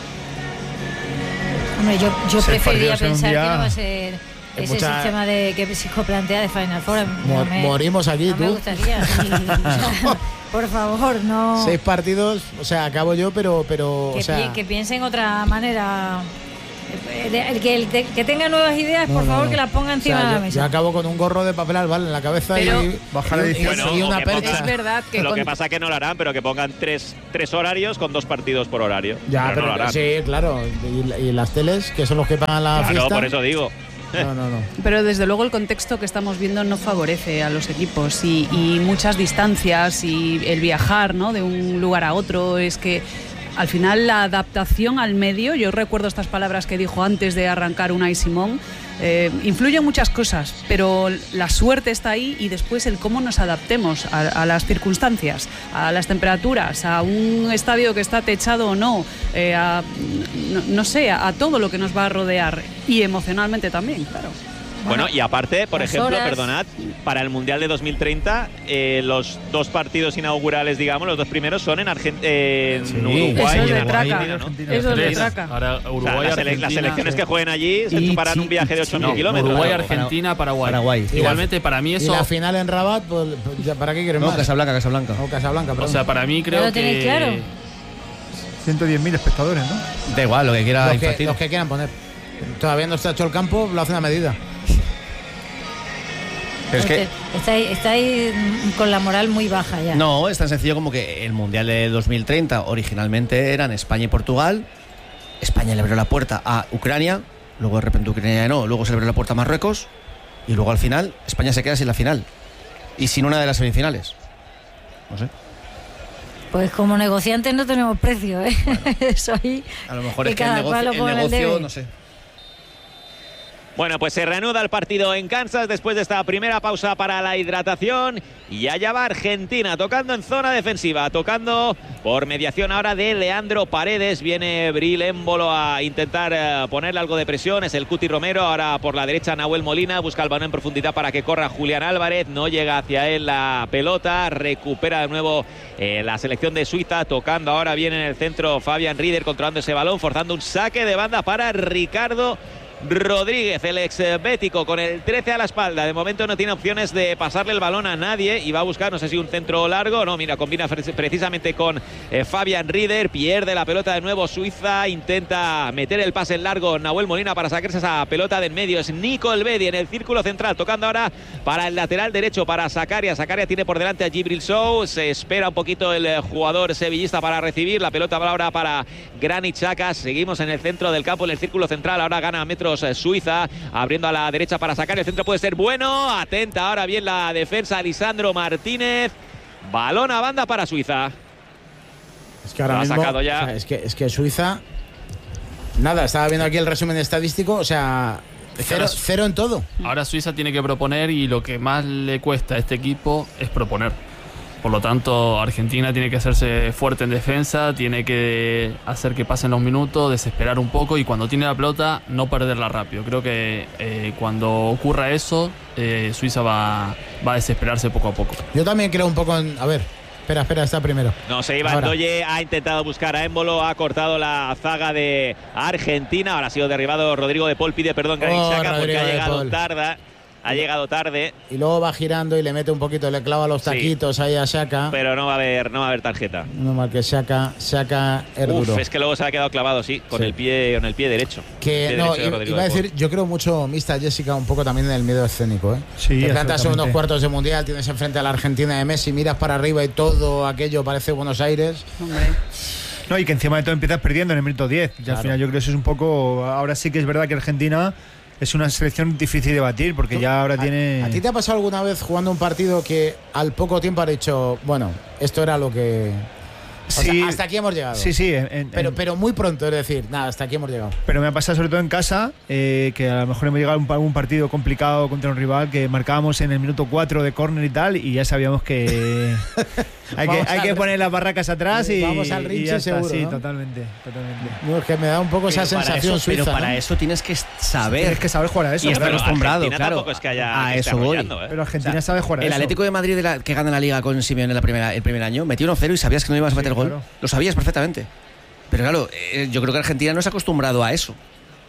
S6: Hombre, yo, yo preferiría pensar que no va a ser ese mucha... sistema de que Cisco plantea de Final Four.
S3: Mor
S6: no me,
S3: morimos aquí,
S6: no
S3: tú.
S6: Me gustaría. Por favor, no.
S3: Seis partidos, o sea, acabo yo, pero. pero
S6: que,
S3: o sea...
S6: pi que piensen otra manera El que, el de, que tenga nuevas ideas, no, por favor, no, no. que las ponga encima o sea, de la
S3: yo,
S6: mesa.
S3: Yo acabo con un gorro de papel albal en la cabeza pero, y bajar la edición
S1: bueno,
S3: y una percha.
S1: Pongan,
S5: es verdad que
S1: lo
S5: con...
S1: que pasa es que no lo harán, pero que pongan tres, tres horarios con dos partidos por horario.
S3: Ya, pero, pero no sí, claro. Y, y las teles, que son los que pagan la
S1: claro,
S3: fiesta.
S1: No, por eso digo.
S3: No, no, no.
S5: Pero desde luego el contexto que estamos viendo no favorece a los equipos y, y muchas distancias y el viajar, ¿no?, de un lugar a otro. Es que al final la adaptación al medio, yo recuerdo estas palabras que dijo antes de arrancar Unai Simón, eh, influyen muchas cosas, pero la suerte está ahí y después el cómo nos adaptemos a, a las circunstancias, a las temperaturas, a un estadio que está techado o no, eh, a, no, no sé, a, a todo lo que nos va a rodear y emocionalmente también, claro.
S1: Bueno, y aparte, por ejemplo,
S6: horas.
S1: perdonad, para el Mundial de dos mil treinta, eh, los dos partidos inaugurales, digamos, los dos primeros son en, Argent en sí. Uruguay
S5: Eso
S1: y en
S5: de traca.
S1: Argentina, ¿no?
S5: Eso es de traca.
S2: Ahora, Uruguay,
S1: o sea, las,
S2: Argentina,
S1: las selecciones
S2: sí.
S1: que jueguen allí se chuparán un viaje de ocho mil
S2: no,
S1: kilómetros.
S2: Uruguay, Argentina, Paraguay.
S7: Paraguay.
S2: Igualmente, para mí eso...
S3: Y la final en Rabat, pues, ¿para qué quieren
S7: no,
S3: más?
S7: Casablanca, Casablanca.
S3: O Casablanca, perdón.
S2: O sea, para mí creo
S6: ¿Lo tenéis
S2: que...
S6: claro?
S4: ciento diez mil espectadores, ¿no?
S7: Da igual, lo que quiera
S3: los que,
S7: infantil.
S3: los que quieran poner. Todavía no está hecho el campo, lo hace una medida.
S7: Pero es que
S6: estáis, estáis con la moral muy baja ya.
S7: no, es tan sencillo como que el Mundial de dos mil treinta originalmente eran España y Portugal. España le abrió la puerta a Ucrania, luego de repente Ucrania no, luego se le abrió la puerta a Marruecos y luego al final España se queda sin la final y sin una de las semifinales. No sé.
S6: Pues como negociantes no tenemos precio, ¿eh?
S7: Bueno,
S6: eso ahí.
S7: A lo mejor es que
S6: cada
S7: el negocio,
S6: cual lo
S7: el
S6: pone al
S7: negocio
S6: debe.
S7: no sé.
S1: Bueno, pues se reanuda el partido en Kansas después de esta primera pausa para la hidratación y allá va Argentina tocando en zona defensiva, tocando por mediación ahora de Leandro Paredes. Viene Bril Émbolo a intentar uh, ponerle algo de presión, es el Cuti Romero, ahora por la derecha Nahuel Molina, busca el balón en profundidad para que corra Julián Álvarez, no llega hacia él la pelota, recupera de nuevo eh, la selección de Suiza, tocando ahora bien en el centro Fabián Rieder, controlando ese balón, forzando un saque de banda para Ricardo Rodríguez, el ex bético, con el trece a la espalda. De momento no tiene opciones de pasarle el balón a nadie y va a buscar, no sé si un centro largo. No, mira, combina precisamente con eh, Fabián Rieder. Pierde la pelota de nuevo Suiza. Intenta meter el pase en largo Nahuel Molina para sacarse esa pelota de en medio. Es Nico Elvedi en el círculo central, tocando ahora para el lateral derecho, para Zakaria. Zakaria tiene por delante a Djibril Sow. Se espera un poquito el jugador sevillista para recibir. La pelota va ahora para Granit Xhaka. Seguimos en el centro del campo, en el círculo central. Ahora gana metros Suiza, abriendo a la derecha para sacar, el centro puede ser bueno, atenta ahora bien la defensa Lisandro Martínez, balón a banda para Suiza.
S3: Es que ahora
S1: lo
S3: mismo,
S1: ha sacado ya.
S3: O sea, es, que, es que Suiza, nada, estaba viendo aquí el resumen estadístico, o sea, cero, cero en todo.
S2: Ahora Suiza tiene que proponer y lo que más le cuesta a este equipo es proponer. Por lo tanto, Argentina tiene que hacerse fuerte en defensa, tiene que hacer que pasen los minutos, desesperar un poco y cuando tiene la pelota no perderla rápido. Creo que eh, cuando ocurra eso, eh, Suiza va, va a desesperarse poco a poco.
S3: Yo también creo un poco en... A ver, espera, espera, está primero.
S1: No se iba Ndoye, ha intentado buscar a Émbolo, ha cortado la zaga de Argentina, ahora ha sido derribado Rodrigo de Paul, pide perdón Granit
S3: Oh,
S1: Xhaka porque ha
S3: de
S1: llegado
S3: Paul.
S1: tarde. Ha llegado tarde.
S3: Y luego va girando y le mete un poquito, le clava los taquitos sí. ahí a Xhaka.
S1: Pero no va a haber, no va a haber tarjeta.
S3: No mal que Xhaka, Xhaka es
S1: Uf,
S3: duro.
S1: es que luego se ha quedado clavado, sí, con sí. el pie, con el pie derecho.
S3: Que
S1: pie
S3: no,
S1: derecho de
S3: iba a decir,
S1: de
S3: yo creo mucho, Mista Jessica, un poco también en el miedo escénico, ¿eh?
S4: Sí,
S3: te plantas en unos cuartos de mundial, tienes enfrente a la Argentina de Messi, miras para arriba y todo aquello parece Buenos Aires.
S5: Hombre.
S4: No, y que encima de todo empiezas perdiendo en el minuto diez. Y claro. Al final yo creo que eso es un poco. Ahora sí que es verdad que Argentina es una selección difícil de batir porque ya ahora
S3: ¿A,
S4: tiene.
S3: ¿A ti te ha pasado alguna vez jugando un partido que al poco tiempo has dicho, bueno, esto era lo que. O
S4: Sí,
S3: sea, hasta aquí hemos llegado.
S4: Sí, sí. En, en,
S3: pero, pero muy pronto, es decir, nada, hasta aquí hemos llegado.
S4: Pero me ha pasado sobre todo en casa, eh, que a lo mejor hemos llegado a un, un partido complicado contra un rival que marcábamos en el minuto cuatro de córner y tal, y ya sabíamos que hay que, hay que poner las barracas atrás y,
S3: vamos al Rinche
S4: y ya está.
S3: seguro,
S4: Sí,
S3: ¿no?
S4: totalmente, totalmente.
S3: No, es que me da un poco
S7: pero
S3: esa sensación
S7: eso,
S3: suiza.
S7: Pero para
S3: ¿no?
S7: eso tienes que saber.
S4: Tienes que saber jugar a eso.
S7: Y estar
S4: claro.
S7: acostumbrado,
S1: Argentina
S7: claro.
S1: tampoco es que haya
S7: a
S1: que
S7: eso voy.
S1: ¿eh?
S4: Pero Argentina o sea, sabe jugar a
S7: el
S4: eso.
S7: El Atlético de Madrid de la, que gana la Liga con Simeone en la primera, el primer año, metió uno cero y sabías que no ibas a meter
S4: sí,
S7: gol.
S4: Claro.
S7: Lo sabías perfectamente. Pero claro, eh, yo creo que Argentina no se ha acostumbrado a eso.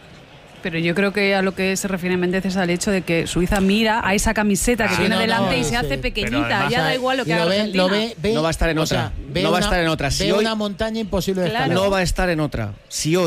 S5: Pero yo creo que a lo que se refiere Méndez es al hecho de que Suiza mira a esa camiseta que
S3: Ah,
S5: tiene
S3: no,
S5: delante
S3: no,
S5: y se
S3: sí.
S5: hace pequeñita.
S3: Además,
S5: ya da igual lo que
S3: lo
S5: haga
S3: ve,
S5: Argentina.
S3: lo ve, ve,
S7: No va a estar en
S3: o
S7: otra.
S3: sea, ve
S7: no va a
S3: una-
S7: estar en otra. Si
S3: ve
S7: hoy,
S3: una montaña imposible de
S5: Claro.
S3: escalar.
S7: no va a estar en otra. Si hoy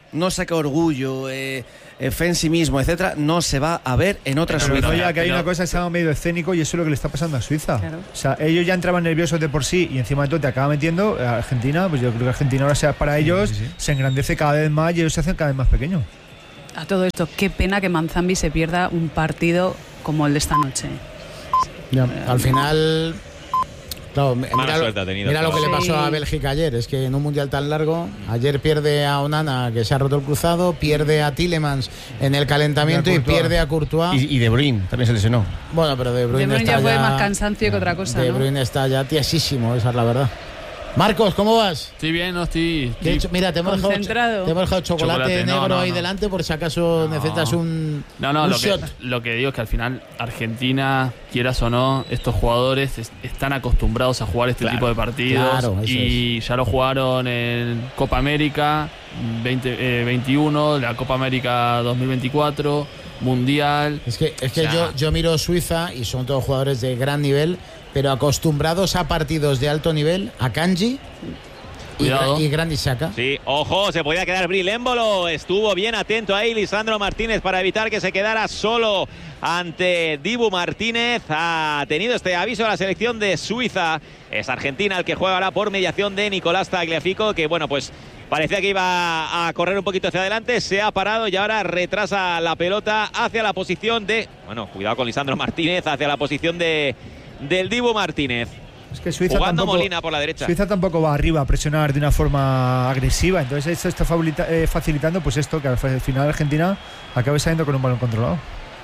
S7: no saca orgullo, eh, eh, fe en sí mismo, etcétera, no se va a ver en otra
S4: Pero
S7: Suiza.
S4: no, ya que hay una cosa que se llama medio escénico y eso es lo que le está pasando a Suiza. Claro. O sea, ellos ya entraban nerviosos de por sí y encima de todo te acaba metiendo a Argentina. Pues yo creo que Argentina ahora sea para ellos, sí, sí, sí. se engrandece cada vez más y ellos se hacen cada vez más pequeños.
S5: A todo esto, qué pena que Manzambi se pierda un partido como el de esta noche.
S3: Ya, eh, al final... Claro, mira, lo,
S1: tenido,
S3: mira
S1: claro.
S3: lo que
S5: sí.
S3: le pasó a Bélgica ayer. Es que en un mundial tan largo, ayer pierde a Onana, que se ha roto el cruzado, pierde a Tielemans en el calentamiento y, y pierde a Courtois.
S7: Y, y De Bruyne también se lesionó.
S3: Bueno, pero De Bruyne,
S5: De Bruyne
S3: está
S5: ya fue
S3: ya,
S5: más cansancio que otra cosa.
S3: De
S5: ¿no?
S3: Bruyne está ya tiesísimo, esa es la verdad. Marcos, ¿cómo vas?
S2: Estoy bien, no estoy.
S3: De hecho, mira, te hemos dejado, te hemos dejado chocolate, chocolate negro no, no,
S2: ahí
S3: no. delante por si
S2: no.
S3: acaso necesitas un.
S2: No, no,
S3: un
S2: lo,
S3: shot.
S2: que, lo que digo es que al final Argentina, quieras o no, estos jugadores es, están acostumbrados a jugar este
S3: claro,
S2: tipo de partidos.
S3: Claro,
S2: y
S3: es.
S2: ya lo jugaron en Copa América veinte veintiuno, la Copa América dos mil veinticuatro, Mundial.
S3: Es que, es que
S2: o sea,
S3: yo, yo miro Suiza y son todos jugadores de gran nivel, pero acostumbrados a partidos de alto nivel, a Kanji.
S2: Cuidado.
S3: Y, y Granit Xhaka.
S1: Sí, ojo, se podía quedar Brilémbolo. Estuvo bien atento ahí Lisandro Martínez para evitar que se quedara solo ante Dibu Martínez. Ha tenido este aviso a la selección de Suiza. Es Argentina el que juega ahora por mediación de Nicolás Tagliafico, que bueno, pues parecía que iba a correr un poquito hacia adelante, se ha parado y ahora retrasa la pelota hacia la posición de... Bueno, cuidado con Lisandro Martínez, hacia la posición de del Dibu Martínez.
S4: Es que Suiza
S1: jugando
S4: tampoco,
S1: Molina por la derecha.
S4: Suiza tampoco va arriba a presionar de una forma agresiva, entonces esto está facilitando pues esto, que al final Argentina acabe saliendo con un balón controlado.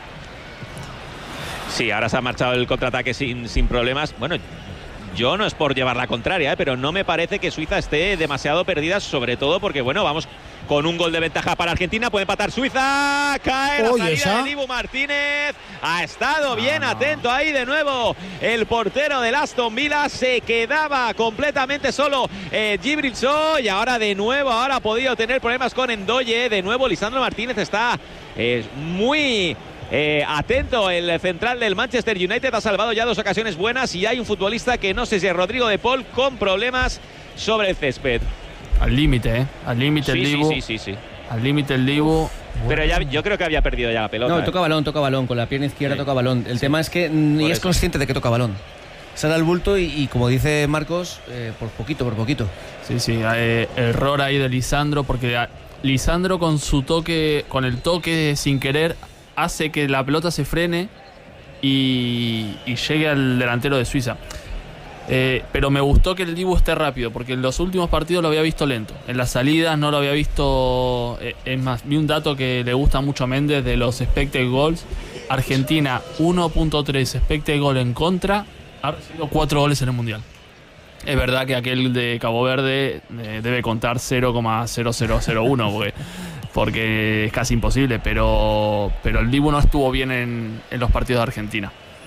S1: Sí, ahora se ha marchado el contraataque sin, sin problemas. Bueno, yo no es por llevar la contraria, ¿eh? pero no me parece que Suiza esté demasiado perdida, sobre todo porque, bueno, vamos con un gol de ventaja para Argentina. Puede empatar Suiza. Cae la
S3: Oye,
S1: salida
S3: esa.
S1: de Dibu Martínez. Ha estado bien
S2: Ah, no.
S1: atento ahí de nuevo el portero del Aston Villa. Se quedaba completamente solo eh, Djibril Sow. Y ahora de nuevo, ahora ha podido tener problemas con Ndoye. De nuevo Lisandro Martínez está eh, muy... Eh, atento, el central del Manchester United ha salvado ya dos ocasiones buenas y hay un futbolista que no sé si es Rodrigo de Paul con problemas sobre el césped.
S2: Al límite, ¿eh? Al límite
S1: Sí,
S2: el
S1: sí,
S2: Dibu.
S1: sí, sí, sí.
S2: Al límite el Dibu.
S1: Pero ya, yo creo que había perdido ya la pelota.
S7: No,
S1: ¿eh?
S7: toca balón, toca balón, con la pierna izquierda
S1: Sí.
S7: toca balón. El
S1: Sí.
S7: tema es que ni
S1: Por
S7: es
S1: eso.
S7: consciente de que toca balón. Sale al bulto y, y como dice Marcos, eh, por poquito, por poquito.
S2: Sí, sí, eh, error ahí de Lisandro, porque a, Lisandro con su toque, con el toque sin querer, hace que la pelota se frene y, y llegue al delantero de Suiza. Eh, pero me gustó que el Dibu esté rápido, porque en los últimos partidos lo había visto lento. En las salidas no lo había visto. Eh, es más, vi un dato que le gusta mucho a Méndez de los expected goals. Argentina uno punto tres expected goal en contra, ha recibido cuatro goles en el Mundial. Es verdad que aquel de Cabo Verde eh, debe contar cero coma cero cero cero uno porque, porque es casi imposible, pero, pero el Dibu no estuvo bien en, en los partidos de Argentina.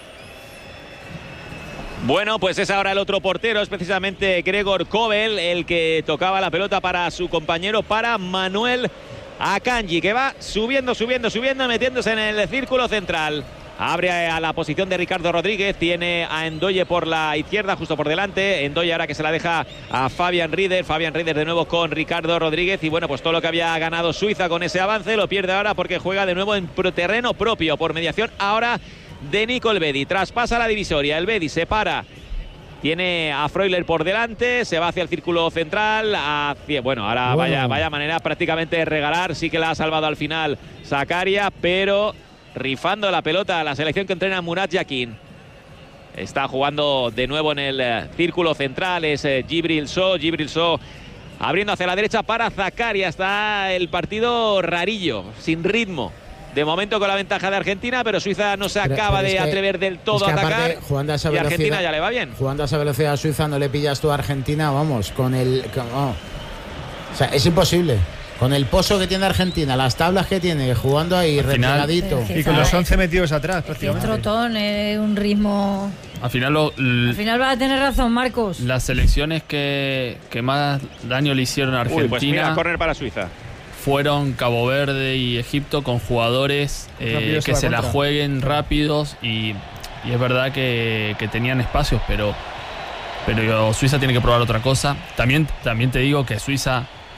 S1: Bueno, pues es ahora el otro portero, es precisamente Gregor Kobel, el que tocaba la pelota para su compañero, para Manuel Akanji, que va subiendo, subiendo, subiendo, metiéndose en el círculo central. Abre a la posición de Ricardo Rodríguez, tiene a Ndoye por la izquierda, justo por delante. Ndoye ahora que se la deja a Fabian Rieder, Fabian Rieder de nuevo con Ricardo Rodríguez. Y bueno, pues todo lo que había ganado Suiza con ese avance lo pierde ahora porque juega de nuevo en terreno propio por mediación ahora de Nico Elvedi. Traspasa la divisoria, Elvedi se para. Tiene a Freuler por delante, se va hacia el círculo central, hacia, bueno, ahora
S3: Wow.
S1: vaya, vaya manera prácticamente de regalar, sí que la ha salvado al final Zakaria, pero rifando la pelota a la selección que entrena Murat Yakin. Está jugando de nuevo en el eh, círculo central, es eh, Djibril Sow, Djibril Sow abriendo hacia la derecha para Zakaria. Está el partido rarillo, sin ritmo. De momento con la ventaja de Argentina, pero Suiza no se
S3: Pero-
S1: acaba
S3: pero es
S1: de
S3: que-
S1: atrever del todo
S3: es que
S1: a atacar.
S3: aparte, jugando a esa
S1: y Argentina
S3: velocidad-
S1: ya le va bien.
S3: Jugando a esa velocidad a Suiza no le pillas tú a Argentina, vamos, con el... con- oh. O sea, es imposible. Con el pozo que tiene Argentina, las tablas que tiene, jugando ahí
S2: Al final-
S3: replegadito.
S6: Pero
S4: Y con los once metidos atrás,
S6: Es que es
S4: prácticamente.
S6: trotón, es un ritmo.
S2: Al final, lo, l-
S6: Al final vas a tener razón, Marcos.
S2: las selecciones que, que más daño le hicieron a
S1: Uy, pues
S2: Argentina
S1: mira, córner para Suiza.
S2: fueron Cabo Verde y Egipto, con jugadores eh,
S4: Rápidos a
S2: que
S4: la
S2: se la
S4: contra.
S2: jueguen rápidos y, y es verdad que, que tenían espacios, pero, pero Suiza tiene que probar otra cosa. También, también te digo que Suiza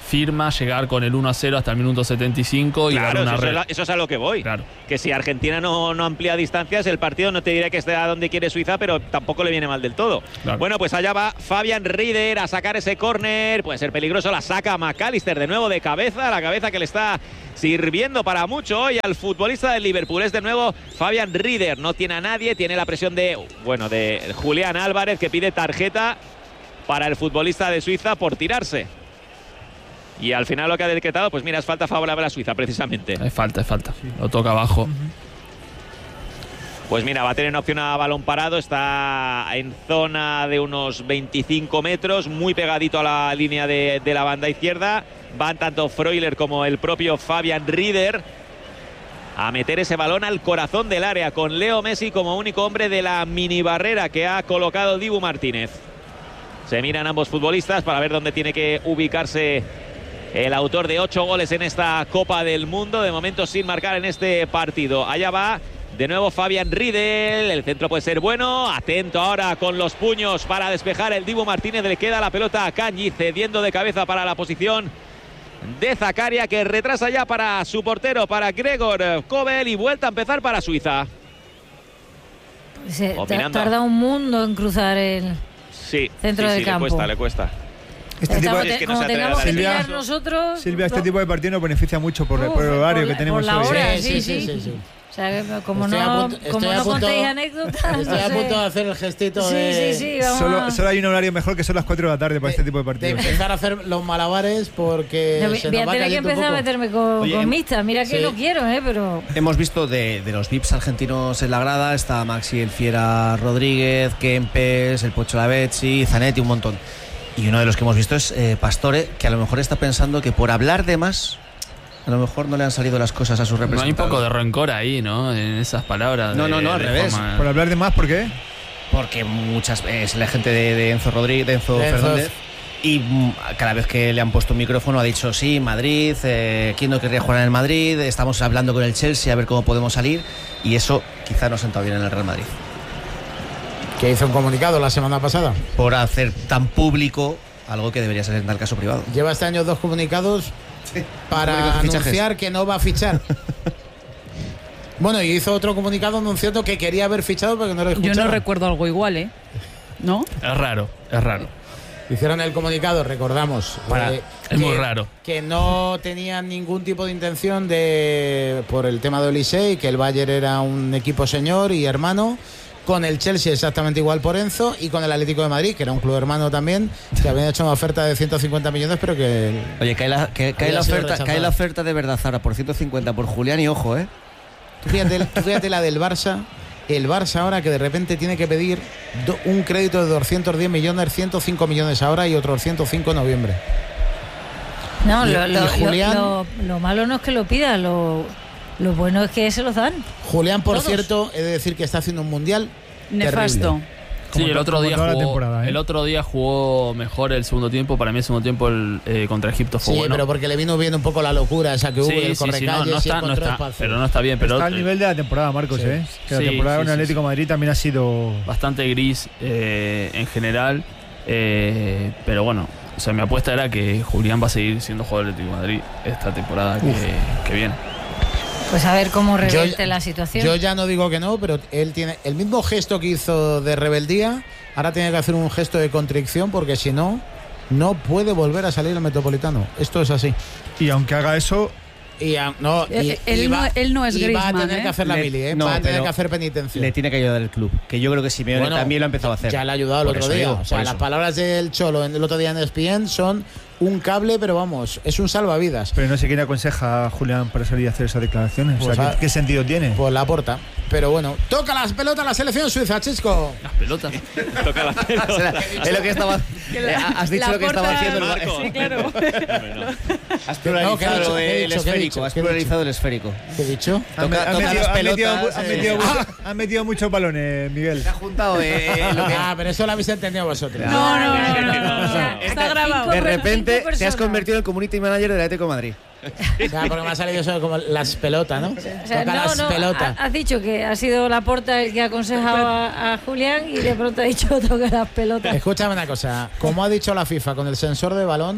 S2: firma llegar con el uno a cero hasta el minuto setenta y cinco y
S1: claro,
S2: dar una
S1: eso,
S2: red.
S1: Es, eso es a lo que voy.
S2: Claro.
S1: Que si Argentina no, no amplía distancias, el partido no te diré que esté a donde quiere Suiza, pero tampoco le viene mal del todo.
S2: Claro.
S1: Bueno, pues allá va Fabian Rieder a sacar ese córner. Puede ser peligroso, la saca McAllister de nuevo de cabeza, la cabeza que le está sirviendo para mucho hoy al futbolista del Liverpool. Es de nuevo Fabian Rieder, no tiene a nadie, tiene la presión de, bueno, de Julián Álvarez, que pide tarjeta para el futbolista de Suiza por tirarse. Y al final lo que ha decretado, pues mira, es falta favorable a Suiza, precisamente.
S2: Es falta, es falta. Sí. Lo toca abajo. Uh-huh.
S1: Pues mira, va a tener una opción a balón parado. Está en zona de unos veinticinco metros, muy pegadito a la línea de, de la banda izquierda. Van tanto Freuler como el propio Fabian Rieder a meter ese balón al corazón del área, con Leo Messi como único hombre de la mini barrera que ha colocado Dibu Martínez. Se miran ambos futbolistas para ver dónde tiene que ubicarse el autor de ocho goles en esta Copa del Mundo, de momento sin marcar en este partido. Allá va de nuevo Fabian Riedel, el centro puede ser bueno, atento ahora con los puños para despejar el Dibu Martínez, le queda la pelota a Kanji, cediendo de cabeza para la posición de Zakaria, que retrasa ya para su portero, para Gregor Kobel, y vuelta a empezar para Suiza.
S6: Se tarda un mundo en cruzar el
S1: sí,
S6: centro
S1: sí,
S6: del
S1: sí,
S6: campo.
S1: Le cuesta, le cuesta.
S4: Este tipo de,
S6: es que como tengamos que
S4: Silvia,
S6: tirar nosotros...
S4: Silvia, este tipo de partido nos beneficia mucho por, Uf, por el horario
S6: por
S4: que tenemos
S6: por la
S4: hoy.
S6: Hora,
S3: sí, sí, sí, sí, sí.
S6: O sea, como
S3: estoy
S6: no,
S3: punto,
S6: como no
S3: punto,
S6: contéis anécdotas.
S3: Estoy
S6: no
S3: a
S6: sé.
S3: punto de hacer el gestito
S6: sí,
S3: de.
S6: Sí, sí, vamos
S4: solo,
S6: a...
S4: solo hay un horario mejor, que son las cuatro de la tarde para
S3: de,
S4: este tipo de partidos.
S3: De empezar a hacer los malabares porque.
S6: No,
S3: se
S6: voy
S3: nos
S6: a
S3: va
S6: tener que empezar a meterme con,
S7: Oye,
S6: con mixtas. Mira que
S3: sí.
S6: no quiero, ¿eh? Pero.
S7: Hemos visto de, de los V I Ps argentinos en la grada. Está Maxi El Fiera Rodríguez, Kempes, el Pocho Lavezzi, Zanetti, un montón. Y uno de los que hemos visto es eh, Pastore, que a lo mejor está pensando que por hablar de más, a lo mejor no le han salido las cosas a sus representantes.
S2: No hay un poco de rencor ahí, ¿no? En esas palabras.
S7: No,
S2: de,
S7: no, no, al revés.
S2: Forma...
S4: Por hablar de más, ¿por qué?
S7: Porque muchas veces la gente de, de Enzo Rodríguez, de Enzo,
S3: de Enzo
S7: Fernández, y mm, cada vez que le han puesto un micrófono ha dicho sí, Madrid, eh, ¿quién no querría jugar en el Madrid? Estamos hablando con el Chelsea a ver cómo podemos salir, y eso quizá no ha sentado bien en el Real Madrid.
S3: Que hizo un comunicado la semana pasada.
S7: Por hacer tan público algo que debería ser en tal caso privado.
S3: Lleva este año dos comunicados sí, para anunciar que no va a fichar. Bueno, y hizo otro comunicado anunciando que quería haber fichado pero que no lo escucharon.
S5: Yo no recuerdo algo igual, ¿eh? ¿No?
S2: Es raro, es raro.
S3: Hicieron el comunicado, recordamos.
S2: Para,
S3: eh,
S2: es
S3: que,
S2: muy raro.
S3: Que no tenían ningún tipo de intención de por el tema de Olise y que el Bayern era un equipo señor y hermano. Con el Chelsea exactamente igual por Enzo y con el Atlético de Madrid, que era un club hermano también, que habían hecho una oferta de ciento cincuenta millones, pero que...
S7: Oye, cae la, que, cae la, oferta, cae la oferta de verdad, Zara, por ciento cincuenta por Julián y ojo, ¿eh?
S3: Tú fíjate, tú fíjate la del Barça, el Barça ahora que de repente tiene que pedir do, un crédito de doscientos diez millones, ciento cinco millones ahora y otros ciento cinco en noviembre.
S6: No,
S3: y,
S6: lo,
S3: y
S6: lo,
S3: Julián,
S6: lo, lo malo no es que lo pida, lo, lo bueno es que se los dan.
S3: Julián, por
S6: Todos.
S3: cierto, he de decir que está haciendo un mundial
S5: nefasto.
S2: Sí, el otro, día jugó,
S4: ¿eh?
S2: el otro día jugó mejor el segundo tiempo. Para mí el segundo tiempo el, eh, contra Egipto fue
S3: sí,
S2: bueno.
S3: pero porque le vino bien un poco la locura esa que hubo
S2: sí,
S3: del
S2: sí,
S3: correcalles
S2: sí, no, no está,
S3: y
S2: no está, pero no está bien. Pero
S4: está al nivel de la temporada, Marcos,
S3: sí.
S4: ¿eh? Que la
S2: sí,
S4: temporada
S2: sí,
S4: en
S2: sí,
S4: Atlético
S2: sí.
S4: Madrid también ha sido...
S2: bastante gris eh, en general. Eh, pero bueno, o sea, mi apuesta era que Julián va a seguir siendo jugador del Atlético de Madrid esta temporada que, que viene.
S6: Pues a ver cómo revierte
S3: yo,
S6: la situación.
S3: Yo ya no digo que no, pero él tiene el mismo gesto que hizo de rebeldía, ahora tiene que hacer un gesto de contrición porque si no, no puede volver a salir al Metropolitano. Esto es así.
S4: Y aunque haga eso...
S3: Y, no, y,
S5: él,
S3: y va,
S5: no, él no es
S3: y
S5: Griezmann,
S3: va a tener
S5: ¿eh?
S3: que hacer la
S7: Le,
S3: mili, ¿eh?
S7: no,
S3: va a tener
S7: pero
S3: que hacer penitencia.
S7: Le tiene que ayudar el club, que yo creo que Simeone
S3: Bueno,
S7: también lo ha empezado a hacer.
S3: Ya le ha ayudado el
S7: Por
S3: otro
S7: eso
S3: día.
S7: digo,
S3: o sea,
S7: por
S3: las
S7: eso.
S3: palabras del Cholo el otro día en E S P N son un cable, pero vamos, es un salvavidas.
S4: Pero no sé quién aconseja a Julián para salir a hacer esas declaraciones.
S3: Pues
S4: o sea,
S3: a,
S4: ¿qué, ¿qué sentido tiene?
S3: Pues la aporta. Pero bueno, toca las pelotas la selección suiza, Chisco.
S2: Las pelotas.
S1: Toca las pelotas.
S7: Es lo que estaba. eh, has dicho lo que estaba haciendo el
S1: Marco.
S5: Sí, claro.
S7: Has pluralizado
S3: No, ¿qué he
S7: el
S3: dicho? ¿Qué he dicho?
S7: esférico. Has
S3: ¿Qué he dicho?
S7: pluralizado el esférico.
S3: ¿Qué he dicho?
S7: Toca,
S4: Han
S7: toca
S4: metido-
S7: las
S4: han metido-
S7: pelotas.
S4: han
S7: eh,
S4: metido mucho- han metido muchos balones, Miguel.
S7: Se ha juntado eh, lo que.
S3: Ah, pero eso lo habéis entendido vosotros.
S5: No, no, no, no, no,
S1: no.
S5: o sea, está grabado.
S7: De repente
S6: cinco
S7: te has
S6: personas.
S7: convertido en el community manager del Atlético de Madrid.
S3: O sea, porque me ha salido eso como las pelotas, ¿no?
S6: O sea,
S3: Toca
S6: no,
S3: las
S6: no,
S3: pelotas.
S6: ha- has dicho que ha sido Laporta el que ha aconsejado a, a Julián y de pronto ha dicho toca las pelotas.
S3: Escúchame una cosa. Como ha dicho la FIFA con el sensor de balón,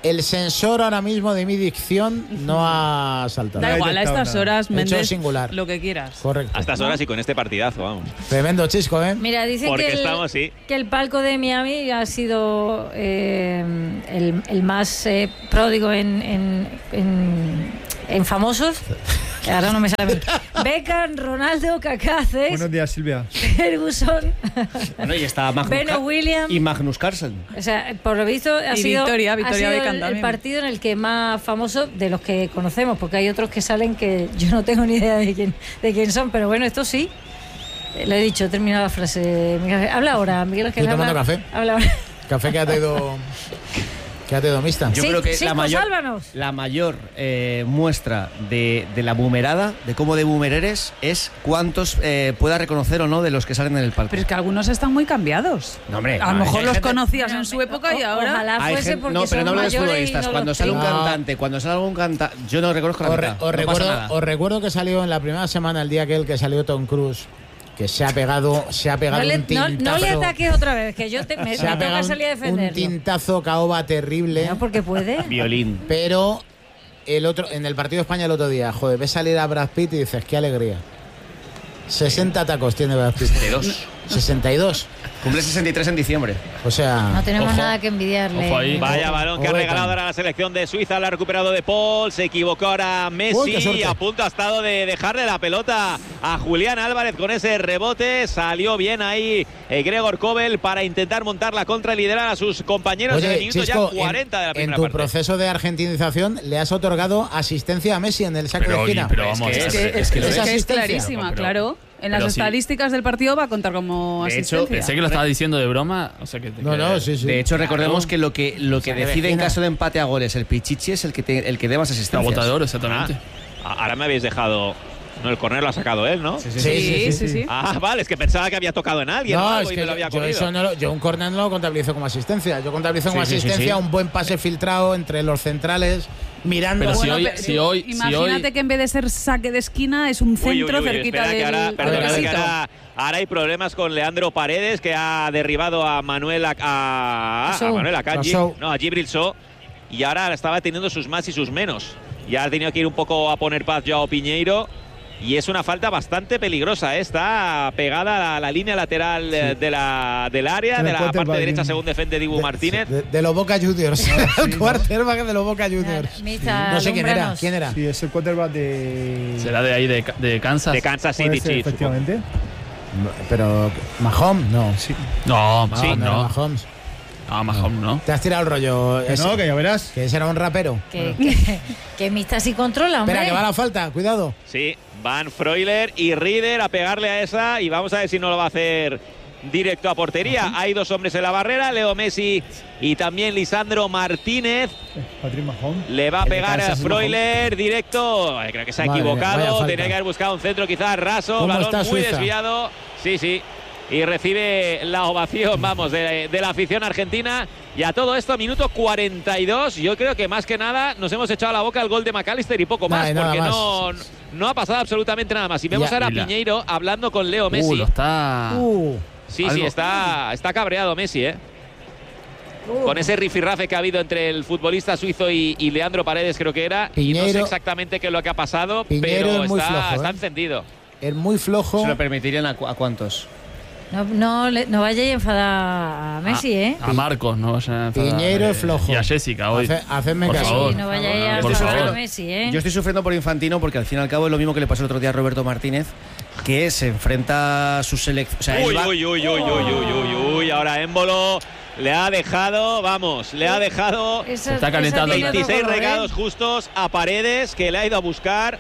S3: El sensor ahora mismo de mi dicción no ha saltado.
S5: Da igual, a estas horas, Méndez,
S3: singular.
S5: Lo que quieras.
S3: Correcto.
S1: A estas horas y con este partidazo, vamos.
S3: Tremendo Chisco, ¿eh?
S6: Mira, dicen
S1: Porque
S6: que el,
S1: estamos, sí.
S6: que el palco de Miami ha sido eh, el, el más eh, pródigo en, en, en, en famosos. Ahora no me sale. Beckham, Ronaldo, Kaká, Cés,
S4: Buenos días, Silvia.
S6: Ferguson.
S7: Bueno, y está Magnus,
S6: Beno Williams
S7: y Magnus Carlsen.
S6: O sea, por lo visto ha
S5: Y
S6: sido,
S5: Victoria,
S6: ha
S5: Victoria
S6: sido
S5: Beckham
S6: el,
S5: también.
S6: el partido en el que más famoso de los que conocemos, porque hay otros que salen que yo no tengo ni idea de quién, de quién son, pero bueno, esto sí. Eh, Lo he dicho, he terminado la frase. Miguel, habla ahora, Miguel Ángel.
S3: Estoy tomando
S6: habla,
S3: café.
S6: Habla ahora.
S3: Café que ha traído. Que ha traído mixta.
S7: Yo
S6: Sí,
S7: creo que
S6: sí,
S7: la
S6: pues
S7: mayor,
S6: sálvanos.
S7: la mayor eh, muestra de, de la boomerada, de cómo de boomer eres, es cuántos eh, puedas reconocer o no de los que salen en el palco.
S5: Pero es que algunos están muy cambiados.
S7: No, hombre,
S5: a lo
S7: no,
S5: mejor
S7: hay
S5: los
S7: gente-
S5: conocías
S6: Bueno,
S5: en su
S6: me-
S5: época y
S6: o-
S5: ahora.
S6: Ojalá
S7: Hay
S6: fuese
S7: gente-
S6: porque
S7: no, pero
S6: son
S7: no hablo de
S6: mayores y
S7: futbolistas.
S6: no
S7: Cuando
S6: los
S7: sale un
S6: tengo.
S3: No.
S7: cantante, cuando sale algún cantante, yo no reconozco la
S3: Os, re-
S7: mitad.
S3: os
S7: no
S3: recuerdo,
S7: pasa nada.
S3: os recuerdo que salió en la primera semana, el día aquel que salió Tom Cruise, que se ha pegado, se ha pegado
S6: No le,
S3: un
S6: no,
S3: tintazo.
S6: no le ataques otra vez, que yo te, me, me
S3: se ha
S6: tengo
S3: pegado
S6: que
S3: un,
S6: salir a
S3: un
S6: defenderlo.
S3: tintazo caoba terrible.
S6: No, porque puede.
S7: Violín.
S3: Pero el otro, en el partido de España el otro día, joder, ves salir a Brad Pitt y dices, qué alegría. sesenta tacos tiene Brad Pitt.
S7: sesenta y dos.
S3: sesenta y dos.
S7: Cumple sesenta y tres en diciembre.
S3: O sea,
S6: No tenemos
S3: ojo.
S6: nada que envidiarle.
S2: Ojo ahí.
S1: Vaya balón que ha
S3: Ojo,
S1: regalado
S3: Beckham.
S1: ahora la selección de Suiza, lo ha recuperado de Paul, se equivocó ahora
S3: Uy,
S1: Messi
S3: qué suerte.
S1: y a punto ha estado de dejarle la pelota a Julián Álvarez con ese rebote, salió bien ahí eh, Gregor Kobel para intentar montar la contra y liderar a sus compañeros en el
S3: Oye,
S1: minuto
S3: Chisco,
S1: ya cuarenta de la
S3: en, en
S1: primera
S3: tu
S1: parte.
S3: proceso de argentinización le has otorgado asistencia a Messi en el saque
S2: Pero,
S3: de
S2: y-
S3: esquina.
S2: pero vamos,
S7: Es que-
S2: es,
S1: es-
S2: es que lo
S3: es
S2: es.
S3: así.
S5: Es
S3: asistencia.
S5: clarísima,
S2: Pero-
S5: claro. En las
S2: pero sí.
S5: estadísticas del partido va a contar como
S7: De hecho,
S5: asistencia.
S2: Pensé que lo estaba diciendo de broma. O sea que te-
S3: No,
S2: que-
S3: no, sí, sí.
S7: De hecho, recordemos que lo que, lo que
S3: Saque de
S7: decide en
S3: esquina.
S7: caso de empate a goles el Pichichi es el que, te- el que dé más
S2: La
S7: asistencias.
S2: bota de oro, exactamente.
S1: Ah, ahora me habéis dejado. No, el córner lo ha sacado él, ¿no?
S3: Sí,
S5: Sí, sí, sí.
S1: Ah, vale, es que pensaba que había tocado en alguien o
S3: No,
S1: algo
S3: es
S1: y
S3: que
S1: me lo
S3: yo,
S1: había
S3: yo
S1: cogido.
S3: eso no lo- yo un córner no lo contabilizo como asistencia. Yo contabilizo como
S7: Sí, sí, sí,
S3: asistencia
S7: sí.
S3: un buen pase filtrado entre los centrales, mirando.
S2: Pero si
S5: Bueno,
S2: hoy-
S5: pero-
S2: si hoy- si
S5: imagínate
S2: hoy-
S5: que en vez de ser saque de esquina es un
S1: Uy,
S5: centro
S1: uy, uy,
S5: cerquita
S1: espera, que
S5: del
S1: ahora,
S5: del
S1: perdona, que
S5: casito.
S1: ahora, ahora hay problemas con Leandro Paredes, que ha derribado a Manuel a, a, a
S6: Show.
S1: Manuel Akanji,
S3: A Show.
S1: no, a Djibril Sow, y ahora estaba teniendo sus más y sus menos. Ya ha tenido que ir un poco a poner paz Joao Piñeiro. Y es una falta bastante peligrosa, ¿eh? Está pegada a la línea lateral eh, de la, del área,
S4: En
S1: de
S4: el
S1: la
S4: quarterback,
S1: parte derecha
S4: en-
S1: según defiende Dibu
S3: de,
S1: Martínez.
S3: de, de los Boca Juniors. el quarterback de los Boca Juniors.
S6: Mita,
S3: No sé quién era.
S6: alúmbranos.
S3: ¿Quién era?
S4: Sí, es el quarterback de.
S2: Será de ahí, de, de Kansas.
S1: De Kansas
S4: Puede
S1: City
S4: ser,
S1: Chiefs. supongo.
S4: efectivamente.
S3: Pero Mahomes, no.
S4: Sí.
S2: No,
S3: No,
S2: sí,
S3: no, era
S2: no.
S3: Mahomes.
S2: No, Mahomes no.
S3: Te has tirado el rollo.
S4: Que
S3: ese,
S4: no, que ya verás.
S3: que ese era un rapero.
S6: Que, que, que Mista sí controla, hombre.
S3: Espera, que va la falta. Cuidado.
S1: Sí, van Freuler y Rieder a pegarle a esa y vamos a ver si no lo va a hacer directo a portería. Hay dos hombres en la barrera, Leo Messi y también Lisandro Martínez.
S4: Patrick Mahomes.
S1: Le va a
S3: El de
S1: pegar a
S3: Kansas es
S1: Freuler directo. Ay, creo que se ha
S3: Madre mía, vaya
S1: equivocado.
S3: falta.
S1: Tenía que haber buscado un centro quizás raso.
S3: ¿Cómo
S1: Balón
S3: está
S1: muy
S3: Suiza?
S1: desviado. Sí, sí. Y recibe la ovación, vamos, de, de la afición argentina. Y a todo esto, minuto cuarenta y dos. Yo creo que más que nada nos hemos echado a la boca el gol de McAllister y poco
S3: Nada,
S1: más.
S3: y nada
S1: porque
S3: más.
S1: No, no ha pasado absolutamente nada más. Y vemos
S3: Ya,
S1: ahora a
S2: y la-
S1: Piñeiro hablando con Leo
S2: Uh,
S1: Messi.
S2: lo está.
S3: Uh,
S1: Sí,
S2: algo.
S1: sí, está, está cabreado Messi, ¿eh?
S6: Uh,
S1: Con ese rifirrafe que ha habido entre el futbolista suizo y, y Leandro Paredes, creo que era. y no sé
S3: Piñeiro-
S1: exactamente qué es lo que ha pasado,
S3: Piñeiro
S1: pero
S3: es muy
S1: está,
S3: flojo,
S1: está
S3: ¿eh?
S1: encendido.
S3: es muy flojo.
S7: ¿Se lo permitirían a, cu- a cuántos?
S6: no, no, le- no vayáis a enfadar a Messi, ¿eh?
S2: A Marcos, no vayan a enfadar.
S3: Piñeiro es
S2: Eh,
S3: flojo.
S2: Y a Jessica hoy.
S3: Hace- hacedme
S2: Por
S3: caso.
S2: favor.
S6: Sí, no vayáis a
S2: Por
S6: enfadar
S2: favor.
S6: a Messi, ¿eh?
S7: Yo estoy sufriendo por Infantino porque al fin y al cabo es lo mismo que le pasó el otro día a Roberto Martínez, que se enfrenta a su selección. O sea, él
S1: Uy,
S7: va-
S1: uy, uy, uy, uy, uy, uy, uy. Ahora Émbolo le ha dejado, vamos, le ha dejado
S6: Esa-
S2: Se está
S6: esa
S2: calentando.
S6: tiene otro
S1: veintiséis
S6: color, ¿eh?
S1: regados justos a Paredes, que le ha ido a buscar.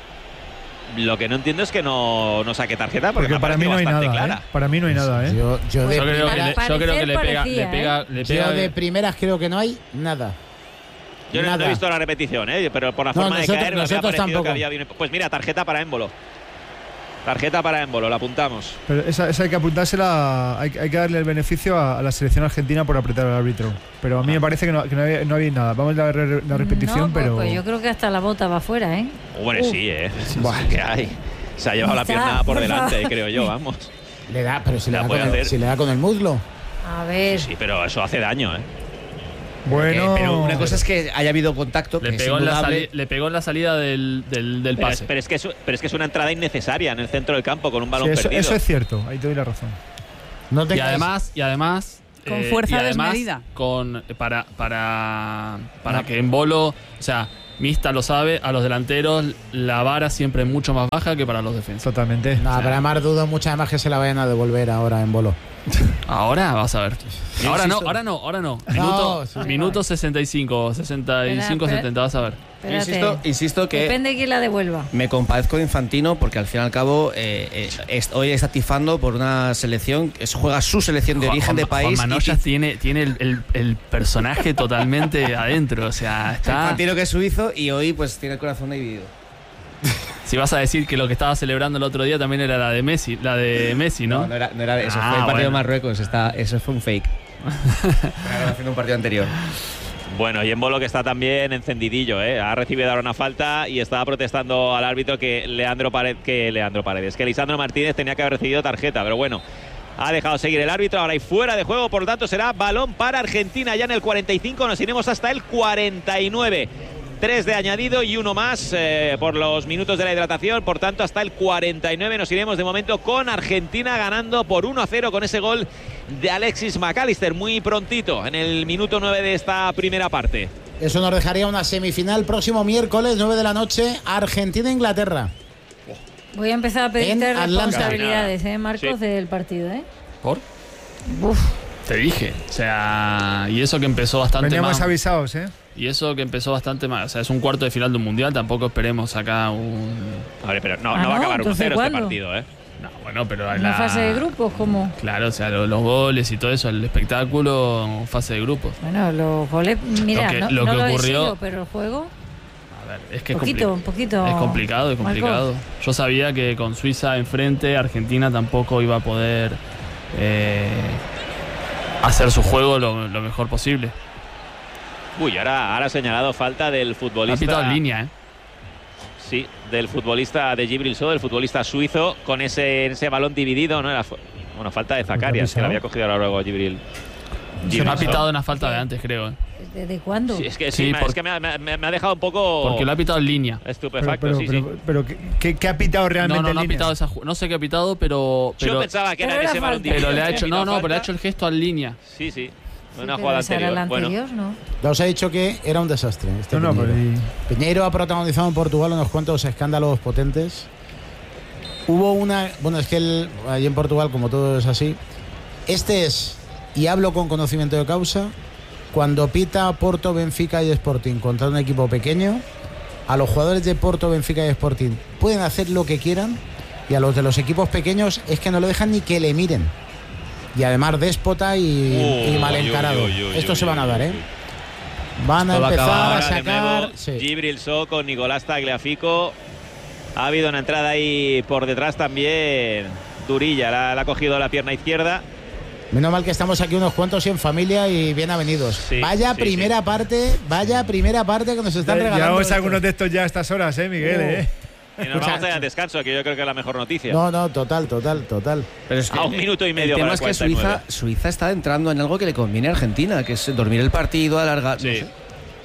S1: Lo que no entiendo es que no, no saque tarjeta, porque,
S4: Porque
S1: me
S4: para
S1: parece
S4: mí no hay
S1: bastante
S4: nada.
S1: clara.
S4: ¿eh? Para mí no hay nada, ¿eh?
S3: Yo, yo de,
S2: Yo creo que
S3: primera-
S2: le, yo creo que le pega,
S6: parecía,
S2: le pega, le pega
S3: yo de primeras creo que no hay nada.
S1: Yo no, no
S3: Nada.
S1: he visto la repetición, ¿eh? Pero por la
S3: No,
S1: forma
S3: nosotros-
S1: de caer me había
S3: nosotros
S1: parecido
S3: tampoco.
S1: que había bien- Pues mira, tarjeta para Émbolo. Tarjeta para Émbolo, la apuntamos.
S4: Pero esa, esa hay que apuntársela, hay, hay que darle el beneficio a, a la selección argentina por apretar al árbitro. Pero a mí me parece que no, que no, había, no había nada. Vamos a la, re- la repetición,
S6: No, pues-
S4: pero.
S6: pues yo creo que hasta la bota va afuera, ¿eh?
S1: Bueno,
S6: Uh.
S1: sí, ¿eh? Buah, ¿qué hay? Se ha llevado la
S6: Está,
S1: pierna por
S6: por
S1: delante,
S6: favor.
S1: creo yo, vamos.
S3: Le da, pero si le
S1: La
S3: da,
S1: puede
S3: con el,
S1: hacer.
S3: si le da con el muslo.
S6: A ver.
S1: Sí, pero eso hace daño, ¿eh?
S4: Bueno,
S7: eh, pero una cosa es que haya habido contacto.
S2: Le,
S7: que
S2: pegó,
S7: es
S2: en la
S7: indudable.
S2: sali- le pegó en la salida del, del, del
S1: Pero
S2: pase.
S1: es, pero, es que es, pero es que es una entrada innecesaria en el centro del campo con un balón
S4: sí, eso,
S1: perdido.
S4: eso es cierto, ahí te doy la razón.
S3: No
S2: Y
S3: tengáis-
S2: además, y además
S5: Con
S2: eh,
S5: fuerza
S2: y además,
S5: desmedida.
S2: Con para para para
S3: No.
S2: que en Bolo, o sea, Mista lo sabe, a los delanteros la vara siempre es mucho más baja que para los defensas.
S4: Totalmente.
S3: No, pero además dudo mucho además que se la vayan a devolver ahora en Bolo.
S2: Ahora vas a ver.
S3: Yo
S2: Ahora no,
S3: insisto-
S2: ahora no, ahora no.
S3: No,
S2: Minuto,
S3: sí.
S2: minuto sesenta y cinco, sesenta y cinco,
S6: Espera,
S2: setenta, vas a ver.
S7: Yo
S6: Espérate.
S7: insisto, insisto que
S6: Depende de quién la devuelva.
S7: me compadezco de Infantino porque al fin y al cabo eh, eh, es- hoy está tifando por una selección, es, juega su selección de
S2: Juan-
S7: origen
S2: Juan-
S7: de país.
S2: Juan
S7: y
S2: Manoyas
S7: tif-
S2: tiene, tiene el, el- el personaje totalmente adentro. O sea, está.
S7: Infantino que es suizo y hoy pues tiene el corazón dividido.
S2: Si vas a decir que lo que estaba celebrando el otro día también era la de Messi, la de Messi, ¿no?
S7: No, no era, no era eso,
S2: Ah,
S7: fue el partido
S2: bueno.
S7: de Marruecos, está, eso fue un fake. Era haciendo un partido anterior.
S1: Bueno, y en Bolo que está también encendidillo, ¿eh? Ha recibido ahora una falta y estaba protestando al árbitro que Leandro Paredes, que Leandro Paredes, que Lisandro Martínez tenía que haber recibido tarjeta, pero bueno, ha dejado seguir el árbitro, ahora hay fuera de juego, por lo tanto será balón para Argentina ya en el cuarenta y cinco, nos iremos hasta el cuarenta y nueve. Tres de añadido y uno más eh, por los minutos de la hidratación. Por tanto, hasta el cuarenta y nueve nos iremos de momento con Argentina ganando por uno a cero con ese gol de Alexis McAllister muy prontito en el minuto nueve de esta primera parte.
S3: Eso nos dejaría una semifinal próximo miércoles, nueve de la noche, Argentina-Inglaterra.
S6: Voy a empezar a
S3: En
S6: pedirte
S3: Atlanta.
S6: responsabilidades, ¿eh, Marcos,
S1: Sí.
S6: del partido, ¿eh?
S2: ¿Por?
S6: Uf.
S2: Te dije. O sea, y eso que empezó bastante
S4: Veníamos
S2: más.
S4: avisados, ¿eh?
S2: Y eso que empezó bastante más. O sea, es un cuarto de final de un mundial. Tampoco esperemos acá un.
S1: A ver, pero no,
S6: Ah,
S1: no va a
S6: ¿no?
S1: acabar uno
S6: Entonces,
S1: cero este
S6: ¿cuándo?
S1: partido, ¿eh?
S2: No, bueno, pero
S6: ¿Una
S2: la
S6: fase de grupos como?
S2: Claro, o sea, lo- los goles y todo eso, el espectáculo, fase de grupos.
S6: Bueno, los goles, mira,
S2: Lo que-
S6: no,
S2: lo
S6: no
S2: que
S6: lo he
S2: ocurrió-
S6: sido, pero el juego,
S2: A ver, es que es
S6: poquito,
S2: compli-
S6: un poquito.
S2: Es complicado, es complicado. Yo sabía que con Suiza enfrente, Argentina tampoco iba a poder eh, hacer su juego lo, lo mejor posible.
S1: Uy, ahora, ahora ha señalado falta del
S2: Ha
S1: futbolista.
S2: pitado en línea, ¿eh?
S1: Sí, del futbolista de Djibril Sow, del futbolista suizo, con ese, ese balón dividido, ¿no? Era, fu- bueno, falta de Zacarias, que la había cogido ahora luego Djibril.
S2: Se
S1: Djibril
S2: me ha
S1: Sow.
S2: pitado una falta de antes, creo. ¿eh?
S6: ¿Desde cuándo?
S1: Sí, es que, sí,
S2: Sí,
S1: me,
S2: por-
S1: es que me, ha- me- me ha dejado un poco
S2: Porque lo ha pitado en línea.
S4: Pero,
S1: estupefacto,
S4: pero,
S1: sí,
S4: pero,
S1: sí.
S4: pero ¿qué, qué- qué ha pitado
S2: No,
S4: realmente
S2: no, no
S4: en
S2: ha
S4: línea?
S2: pitado esa ju- No sé qué ha pitado, pero.
S1: Yo
S2: pero
S1: pensaba que
S6: Pero
S1: era
S6: era
S1: ese balón
S6: falta.
S1: dividido.
S2: pero le ha
S1: que
S2: hecho.
S1: pitó
S2: No, no,
S1: falta.
S2: pero le ha hecho el gesto en línea.
S1: Sí, sí.
S6: Sí,
S1: Una
S6: pero
S1: jugada
S6: esa era
S1: anterior.
S6: la
S1: Bueno,
S6: anterior, ¿no?
S3: Ya os he dicho que era un desastre. Este
S4: No, no,
S3: Piñeiro.
S4: pero y-
S3: Piñeiro ha protagonizado en Portugal unos cuantos escándalos potentes. Hubo una. Bueno, es que el, allí en Portugal, como todo es así. Este es, y hablo con conocimiento de causa, cuando pita Porto, Benfica y Sporting contra un equipo pequeño, a los jugadores de Porto, Benfica y Sporting pueden hacer lo que quieran, y a los de los equipos pequeños es que no le dejan ni que le miren. Y además déspota y,
S1: Uy,
S3: y mal
S1: uy,
S3: encarado.
S1: uy, uy,
S3: Estos
S1: uy,
S3: se van a
S1: uy,
S3: dar,
S1: uy,
S3: ¿eh?
S1: uy.
S3: Van a
S7: Esto va a
S3: empezar
S7: acabar
S3: a
S1: Ahora de
S3: sacar.
S1: nuevo,
S3: Sí.
S1: Djibril Sow con Nicolás Tagliafico. Ha habido una entrada ahí por detrás también. Durilla, la, la ha cogido la pierna izquierda.
S3: Menos mal que estamos aquí unos cuantos y en familia y bien avenidos.
S1: Sí,
S3: vaya
S1: sí,
S3: primera
S1: sí.
S3: parte, vaya primera parte que nos están
S4: Ya-
S3: regalando.
S4: Llevamos
S3: estos.
S4: algunos de estos ya a estas horas, ¿eh, Miguel?
S3: Oh.
S4: ¿eh?
S1: Y nos vamos a ir al descanso, que yo creo que es la mejor noticia.
S3: No, no, total, total, total.
S7: Pero es que
S1: A un minuto y medio
S7: El tema
S1: para
S7: es que
S1: el cuarenta y
S7: Suiza,
S1: nueve.
S7: Suiza está entrando en algo que le conviene a Argentina, que es dormir el partido, alargar.
S1: Sí.
S7: No sé.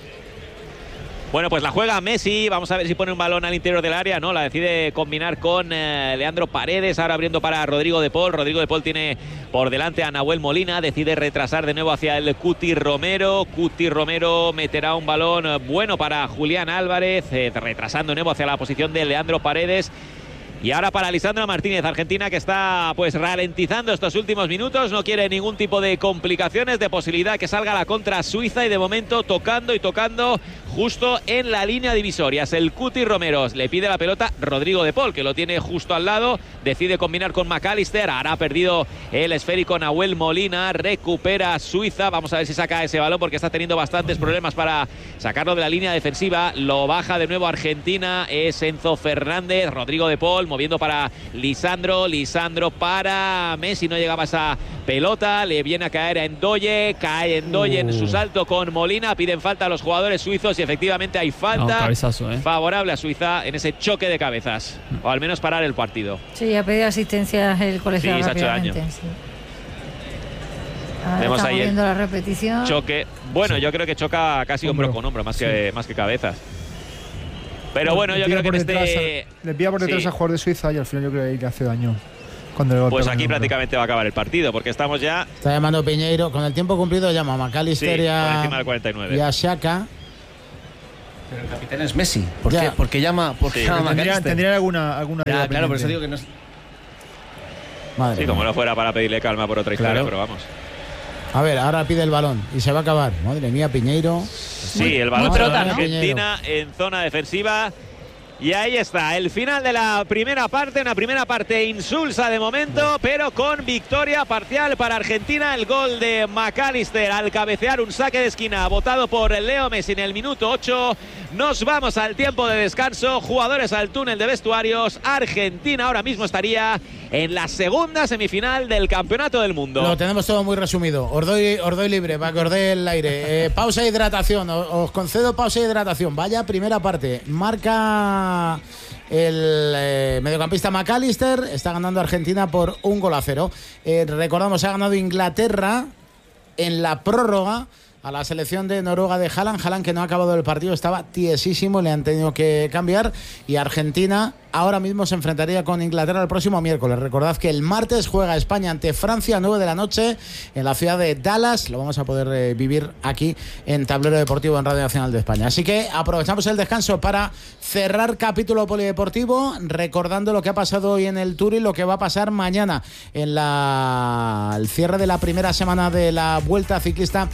S1: Bueno, pues la juega Messi. Vamos a ver si pone un balón al interior del área. No, la decide combinar con eh, Leandro Paredes. Ahora abriendo para Rodrigo de Paul. Rodrigo de Paul tiene por delante a Nahuel Molina. Decide retrasar de nuevo hacia el Cuti Romero. Cuti Romero meterá un balón eh, bueno para Julián Álvarez. eh, retrasando de nuevo hacia la posición de Leandro Paredes. Y ahora para Lisandro Martínez, Argentina, que está pues ralentizando estos últimos minutos, no quiere ningún tipo de complicaciones, de posibilidad que salga la contra Suiza, y de momento tocando y tocando justo en la línea divisoria. Es el Cuti Romero, le pide la pelota Rodrigo de Paul, que lo tiene justo al lado, decide combinar con McAllister, ahora ha perdido el esférico Nahuel Molina, recupera Suiza, vamos a ver si saca ese balón porque está teniendo bastantes problemas para sacarlo de la línea defensiva, lo baja de nuevo Argentina, es Enzo Fernández, Rodrigo de Paul moviendo para Lisandro, Lisandro para Messi, no llegaba esa pelota, le viene a caer a Endoye, cae Endoye en su salto con Molina, piden falta a los jugadores suizos y efectivamente hay
S2: No,
S1: falta
S2: cabezazo, ¿eh?
S1: favorable a Suiza en ese choque de cabezas, o al menos parar el partido.
S6: Sí, ha pedido asistencia el colegiado
S1: Sí, se ha hecho
S6: rápidamente. Sí. Ahora
S1: Vemos
S6: estamos
S1: ahí el
S6: viendo la repetición.
S1: choque. Bueno,
S4: Sí.
S1: yo creo que choca casi hombro,
S4: Hombro.
S1: con hombro, más,
S4: Sí.
S1: que, más que cabezas. Pero
S4: Le-
S1: bueno,
S4: le
S1: yo
S4: pilla
S1: creo que
S4: por
S1: en
S4: detrás
S1: este...
S4: a- Le pilla por detrás
S1: sí.
S4: a jugador de Suiza y al final yo creo que ahí le hace daño. Cuando le golpea
S1: Pues
S4: con el
S1: aquí
S4: hombro.
S1: prácticamente va a acabar el partido, porque estamos ya
S3: Está llamando Piñeiro. Con el tiempo cumplido llama a
S1: sí,
S3: McAllister y
S1: por
S3: a,
S1: encima del cuarenta y nueve.
S3: y a Xhaka.
S7: Pero el capitán es Messi. ¿Por
S3: Ya.
S7: qué? Porque llama, porque
S1: Sí.
S7: llama a
S4: Tendría,
S7: McAllister.
S4: tendría alguna, alguna
S7: Ya,
S4: ayuda
S7: claro, por eso
S4: pendiente.
S7: digo que no es.
S3: Madre
S1: Sí,
S3: mía.
S1: como no fuera para pedirle calma por otra historia,
S7: Claro.
S1: pero vamos.
S3: A ver, ahora pide el balón y se va a acabar. Madre mía, Piñeiro.
S1: Sí, el balón
S5: muy
S1: para
S5: prota, ¿no?
S1: Argentina en zona defensiva. Y ahí está, el final de la primera parte, una primera parte insulsa de momento, pero con victoria parcial para Argentina. El gol de McAllister al cabecear un saque de esquina votado por Leo Messi en el minuto ocho. Nos vamos al tiempo de descanso, jugadores al túnel de vestuarios. Argentina ahora mismo estaría en la segunda semifinal del Campeonato del Mundo.
S3: Lo tenemos todo muy resumido. Os doy, os doy libre para que os dé el aire. Eh, pausa e hidratación. Os, os concedo pausa e hidratación. Vaya primera parte. Marca el eh, mediocampista McAllister. Está ganando Argentina por un gol a cero. Eh, recordamos, ha ganado Inglaterra en la prórroga a la selección de Noruega de Haaland. Haaland, que no ha acabado el partido, estaba tiesísimo, le han tenido que cambiar. Y Argentina ahora mismo se enfrentaría con Inglaterra el próximo miércoles. Recordad que el martes juega España ante Francia a nueve de la noche en la ciudad de Dallas. Lo vamos a poder eh, vivir aquí en Tablero Deportivo en Radio Nacional de España. Así que aprovechamos el descanso para cerrar capítulo polideportivo, recordando lo que ha pasado hoy en el Tour y lo que va a pasar mañana en la el cierre de la primera semana de la Vuelta Ciclista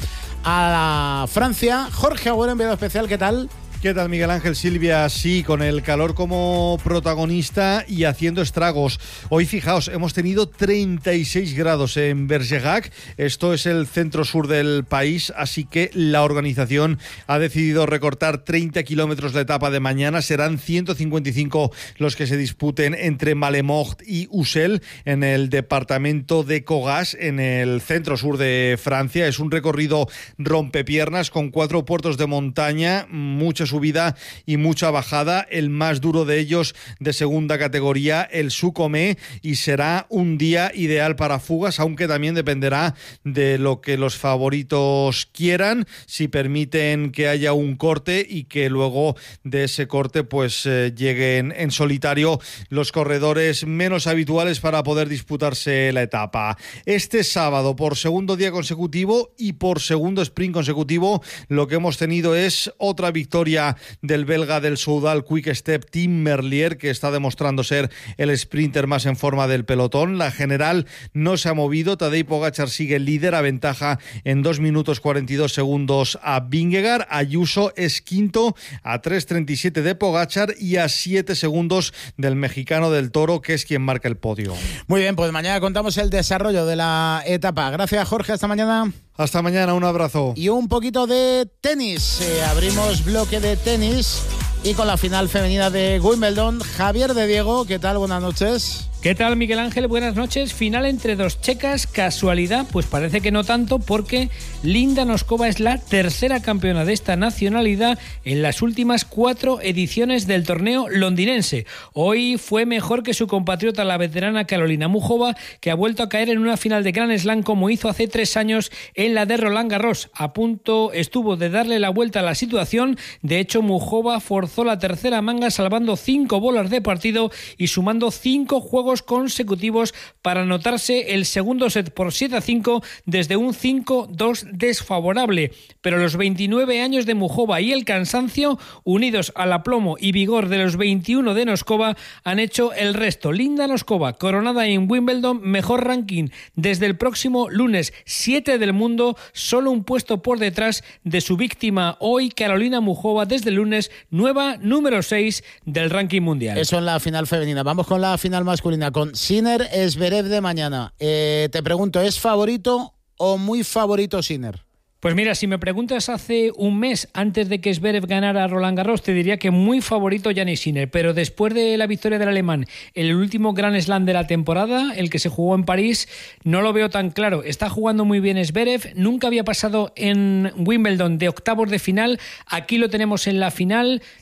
S3: a Francia. Jorge Agüero, enviado especial, ¿qué tal?
S4: ¿Qué tal, Miguel Ángel? Silvia, sí, con el calor como protagonista y haciendo estragos. Hoy, fijaos, hemos tenido treinta y seis grados en Bergerac. Esto es el centro-sur del país, así que la organización ha decidido recortar treinta kilómetros la etapa de mañana. Serán ciento cincuenta y cinco los que se disputen entre Malemort y Ussel en el departamento de Cogas, en el centro-sur de Francia. Es un recorrido rompepiernas con cuatro puertos de montaña, muchas subida y mucha bajada, el más duro de ellos de segunda categoría, el Sucomé, y será un día ideal para fugas, aunque también dependerá de lo que los favoritos quieran, si permiten que haya un corte y que luego de ese corte pues eh, lleguen en solitario los corredores menos habituales para poder disputarse la etapa. Este sábado, por segundo día consecutivo y por segundo sprint consecutivo, lo que hemos tenido es otra victoria del belga del Soudal Quick Step, Tim Merlier, que está demostrando ser el sprinter más en forma del pelotón. La general no se ha movido. Tadej Pogačar sigue líder a ventaja en dos minutos cuarenta y dos segundos a Vingegaard. Ayuso es quinto a tres treinta y siete de Pogačar y a siete segundos del mexicano del Toro, que es quien marca el podio.
S3: Muy bien, pues mañana contamos el desarrollo de la etapa. Gracias, Jorge, hasta mañana.
S4: Hasta mañana, un abrazo.
S3: Y un poquito de tenis. Eh, abrimos bloque de tenis y con la final femenina de Wimbledon. Javier de Diego, ¿qué tal? Buenas noches.
S8: ¿Qué tal, Miguel Ángel? Buenas noches. Final entre dos checas. ¿Casualidad? Pues parece que no tanto, porque Linda Noskova es la tercera campeona de esta nacionalidad en las últimas cuatro ediciones del torneo londinense. Hoy fue mejor que su compatriota, la veterana Karolina Muchova, que ha vuelto a caer en una final de Grand Slam como hizo hace tres años en la de Roland Garros. A punto estuvo de darle la vuelta a la situación. De hecho, Muchova forzó la tercera manga, salvando cinco bolas de partido y sumando cinco juegos consecutivos para anotarse el segundo set por siete a cinco desde un cinco dos desfavorable. Pero los veintinueve años de Muchova y el cansancio, unidos al aplomo y vigor de los veintiuno de Noskova, han hecho el resto. Linda Noskova, coronada en Wimbledon, mejor ranking desde el próximo lunes, siete del mundo, solo un puesto por detrás de su víctima hoy, Karolina Muchova, desde el lunes, nueva número seis del ranking mundial.
S3: Eso en la final femenina. Vamos con la final masculina, con Sinner Zverev de mañana. Eh, te pregunto, ¿es favorito o muy favorito Sinner?
S8: Pues mira, si me preguntas hace un mes antes de que Zverev ganara a Roland Garros, te diría que muy favorito Jannik Sinner, pero después de la victoria del alemán en el último Grand Slam de la temporada, el que se jugó en París, no lo veo tan claro. Está jugando muy bien Zverev, nunca había pasado en Wimbledon de octavos de final, aquí lo tenemos en la final,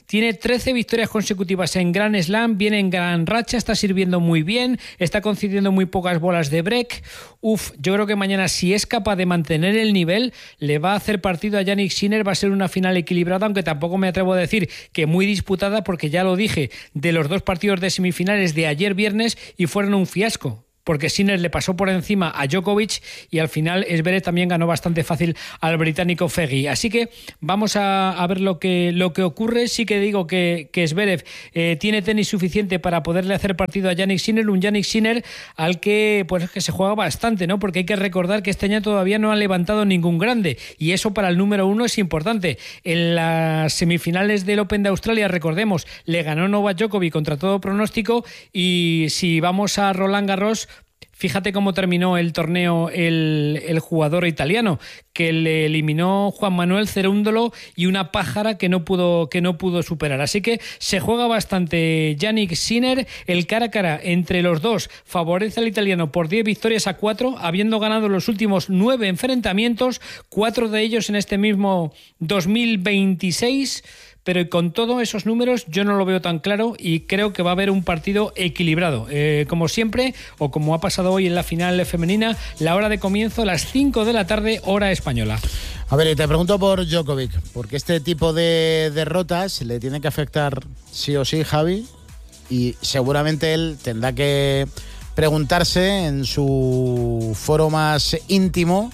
S8: tiene trece victorias consecutivas en Grand Slam, viene en gran racha, está sirviendo muy bien, está concediendo muy pocas bolas de break. Uf, yo creo que mañana, si es capaz de mantener el nivel, le va a hacer partido a Jannik Sinner. Va a ser una final equilibrada, aunque tampoco me atrevo a decir que muy disputada, porque ya lo dije, de los dos partidos de semifinales de ayer viernes y fueron un fiasco, porque Sinner le pasó por encima a Djokovic y al final Zverev también ganó bastante fácil al británico Fegui. Así que vamos a, a ver lo que, lo que ocurre. Sí que digo que, que Zverev eh, tiene tenis suficiente para poderle hacer partido a Jannik Sinner, un Jannik Sinner al que, pues, que se juega bastante, ¿no? Porque hay que recordar que este año todavía no ha levantado ningún grande y eso para el número uno es importante. En las semifinales del Open de Australia, recordemos, le ganó Novak Djokovic contra todo pronóstico, y si vamos a Roland Garros, fíjate cómo terminó el torneo el, el jugador italiano, que le eliminó Juan Manuel Cerúndolo y una pájara que no pudo, que no pudo superar. Así que se juega bastante Jannik Sinner. El cara a cara entre los dos favorece al italiano por diez victorias a cuatro, habiendo ganado los últimos nueve enfrentamientos, cuatro de ellos en este mismo dos mil veintiséis. Pero con todos esos números yo no lo veo tan claro y creo que va a haber un partido equilibrado. Eh, como siempre, o como ha pasado hoy en la final femenina, la hora de comienzo a las cinco de la tarde, hora española.
S3: A ver, te pregunto por Djokovic, porque este tipo de derrotas le tiene que afectar sí o sí, Javi, y seguramente él tendrá que preguntarse en su foro más íntimo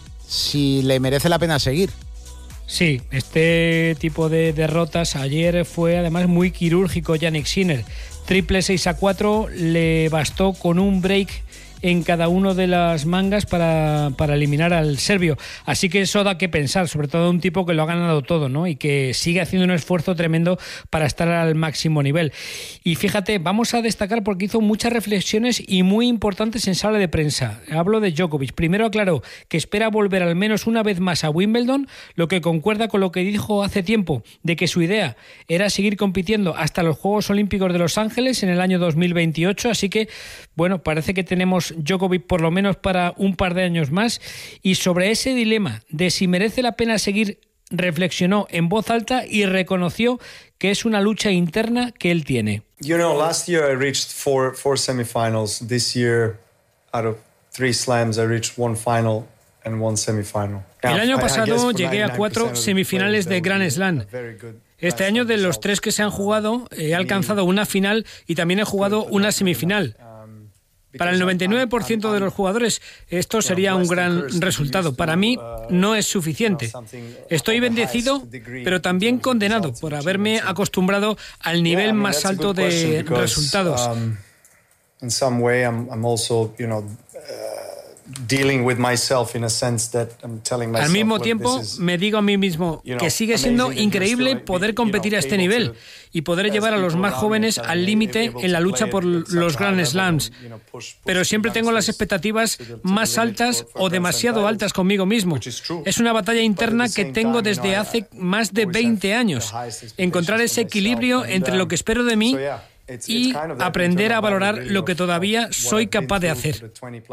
S3: si le merece la pena seguir.
S8: Sí, este tipo de derrotas ayer fue además muy quirúrgico Jannik Sinner. Triple seis a cuatro, le bastó con un break en cada uno de las mangas para, para eliminar al serbio. Así que eso da que pensar, sobre todo un tipo que lo ha ganado todo, ¿no? Y que sigue haciendo un esfuerzo tremendo para estar al máximo nivel. Y fíjate, vamos a destacar porque hizo muchas reflexiones y muy importantes en sala de prensa. Hablo de Djokovic. Primero aclaró que espera volver al menos una vez más a Wimbledon, lo que concuerda con lo que dijo hace tiempo, de que su idea era seguir compitiendo hasta los Juegos Olímpicos de Los Ángeles en el año dos mil veintiocho. Así que, bueno, parece que tenemos Djokovic por lo menos para un par de años más. Y sobre ese dilema de si merece la pena seguir, reflexionó en voz alta y reconoció que es una lucha interna que él tiene.
S9: You know, last year I reached four four semifinals. This year, out of three slams, I reached one final and one semifinal.
S8: El año pasado llegué a cuatro semifinales de Grand Slam. Este año, de los tres que se han jugado, he alcanzado una final y también he jugado una semifinal. Para el noventa y nueve por ciento de los jugadores esto sería un gran resultado. Para mí no es suficiente. Estoy bendecido, pero también condenado por haberme acostumbrado al nivel más alto de resultados. Al mismo tiempo, me digo a mí mismo que sigue siendo increíble poder competir a este nivel y poder llevar a los más jóvenes al límite en la lucha por los Grand Slams. Pero siempre tengo las expectativas más altas o demasiado altas conmigo mismo. Es una batalla interna que tengo desde hace más de veinte años. Encontrar ese equilibrio entre lo que espero de mí y aprender a valorar lo que todavía soy capaz de hacer.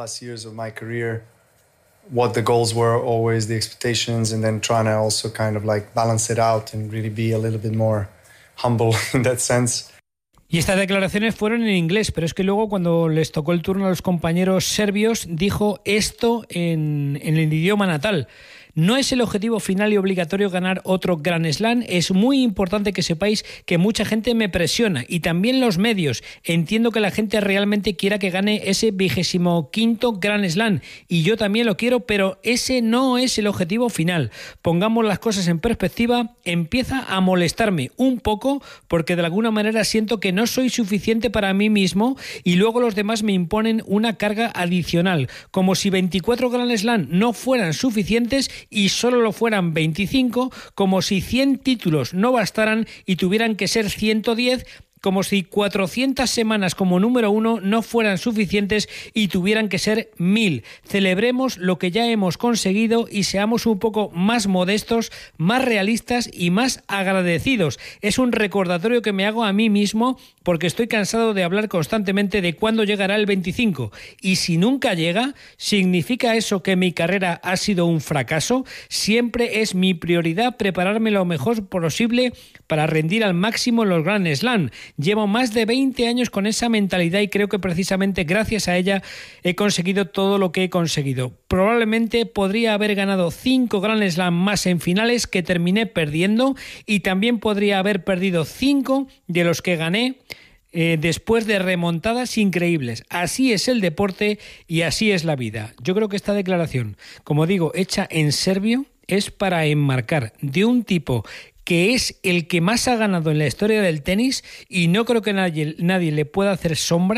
S9: What the goals were, always the expectations, and then trying to also kind of like balance it out and really be a little bit more humble in that sense.
S8: Y estas declaraciones fueron en inglés, pero es que luego cuando les tocó el turno a los compañeros serbios dijo esto en, en el idioma natal. No es el objetivo final y obligatorio ganar otro Grand Slam. Es muy importante que sepáis que mucha gente me presiona y también los medios. Entiendo que la gente realmente quiera que gane ese vigésimo quinto Grand Slam y yo también lo quiero, pero ese no es el objetivo final. Pongamos las cosas en perspectiva. Empieza a molestarme un poco porque de alguna manera siento que no soy suficiente para mí mismo y luego los demás me imponen una carga adicional, como si veinticuatro Grand Slam no fueran suficientes y solo lo fueran veinticinco, como si cien títulos no bastaran y tuvieran que ser ciento diez, como si cuatrocientas semanas como número uno no fueran suficientes y tuvieran que ser mil. Celebremos lo que ya hemos conseguido y seamos un poco más modestos, más realistas y más agradecidos. Es un recordatorio que me hago a mí mismo porque estoy cansado de hablar constantemente de cuándo llegará el veinticinco. Y si nunca llega, ¿significa eso que mi carrera ha sido un fracaso? Siempre es mi prioridad prepararme lo mejor posible para rendir al máximo en los Grand Slam. Llevo más de veinte años con esa mentalidad y creo que precisamente gracias a ella he conseguido todo lo que he conseguido. Probablemente podría haber ganado cinco Grand Slam más en finales que terminé perdiendo y también podría haber perdido cinco de los que gané Eh, después de remontadas increíbles. Así es el deporte y así es la vida. Yo creo que esta declaración, como digo, hecha en serbio, es para enmarcar de un tipo que es el que más ha ganado en la historia del tenis y no creo que nadie, nadie le pueda hacer sombra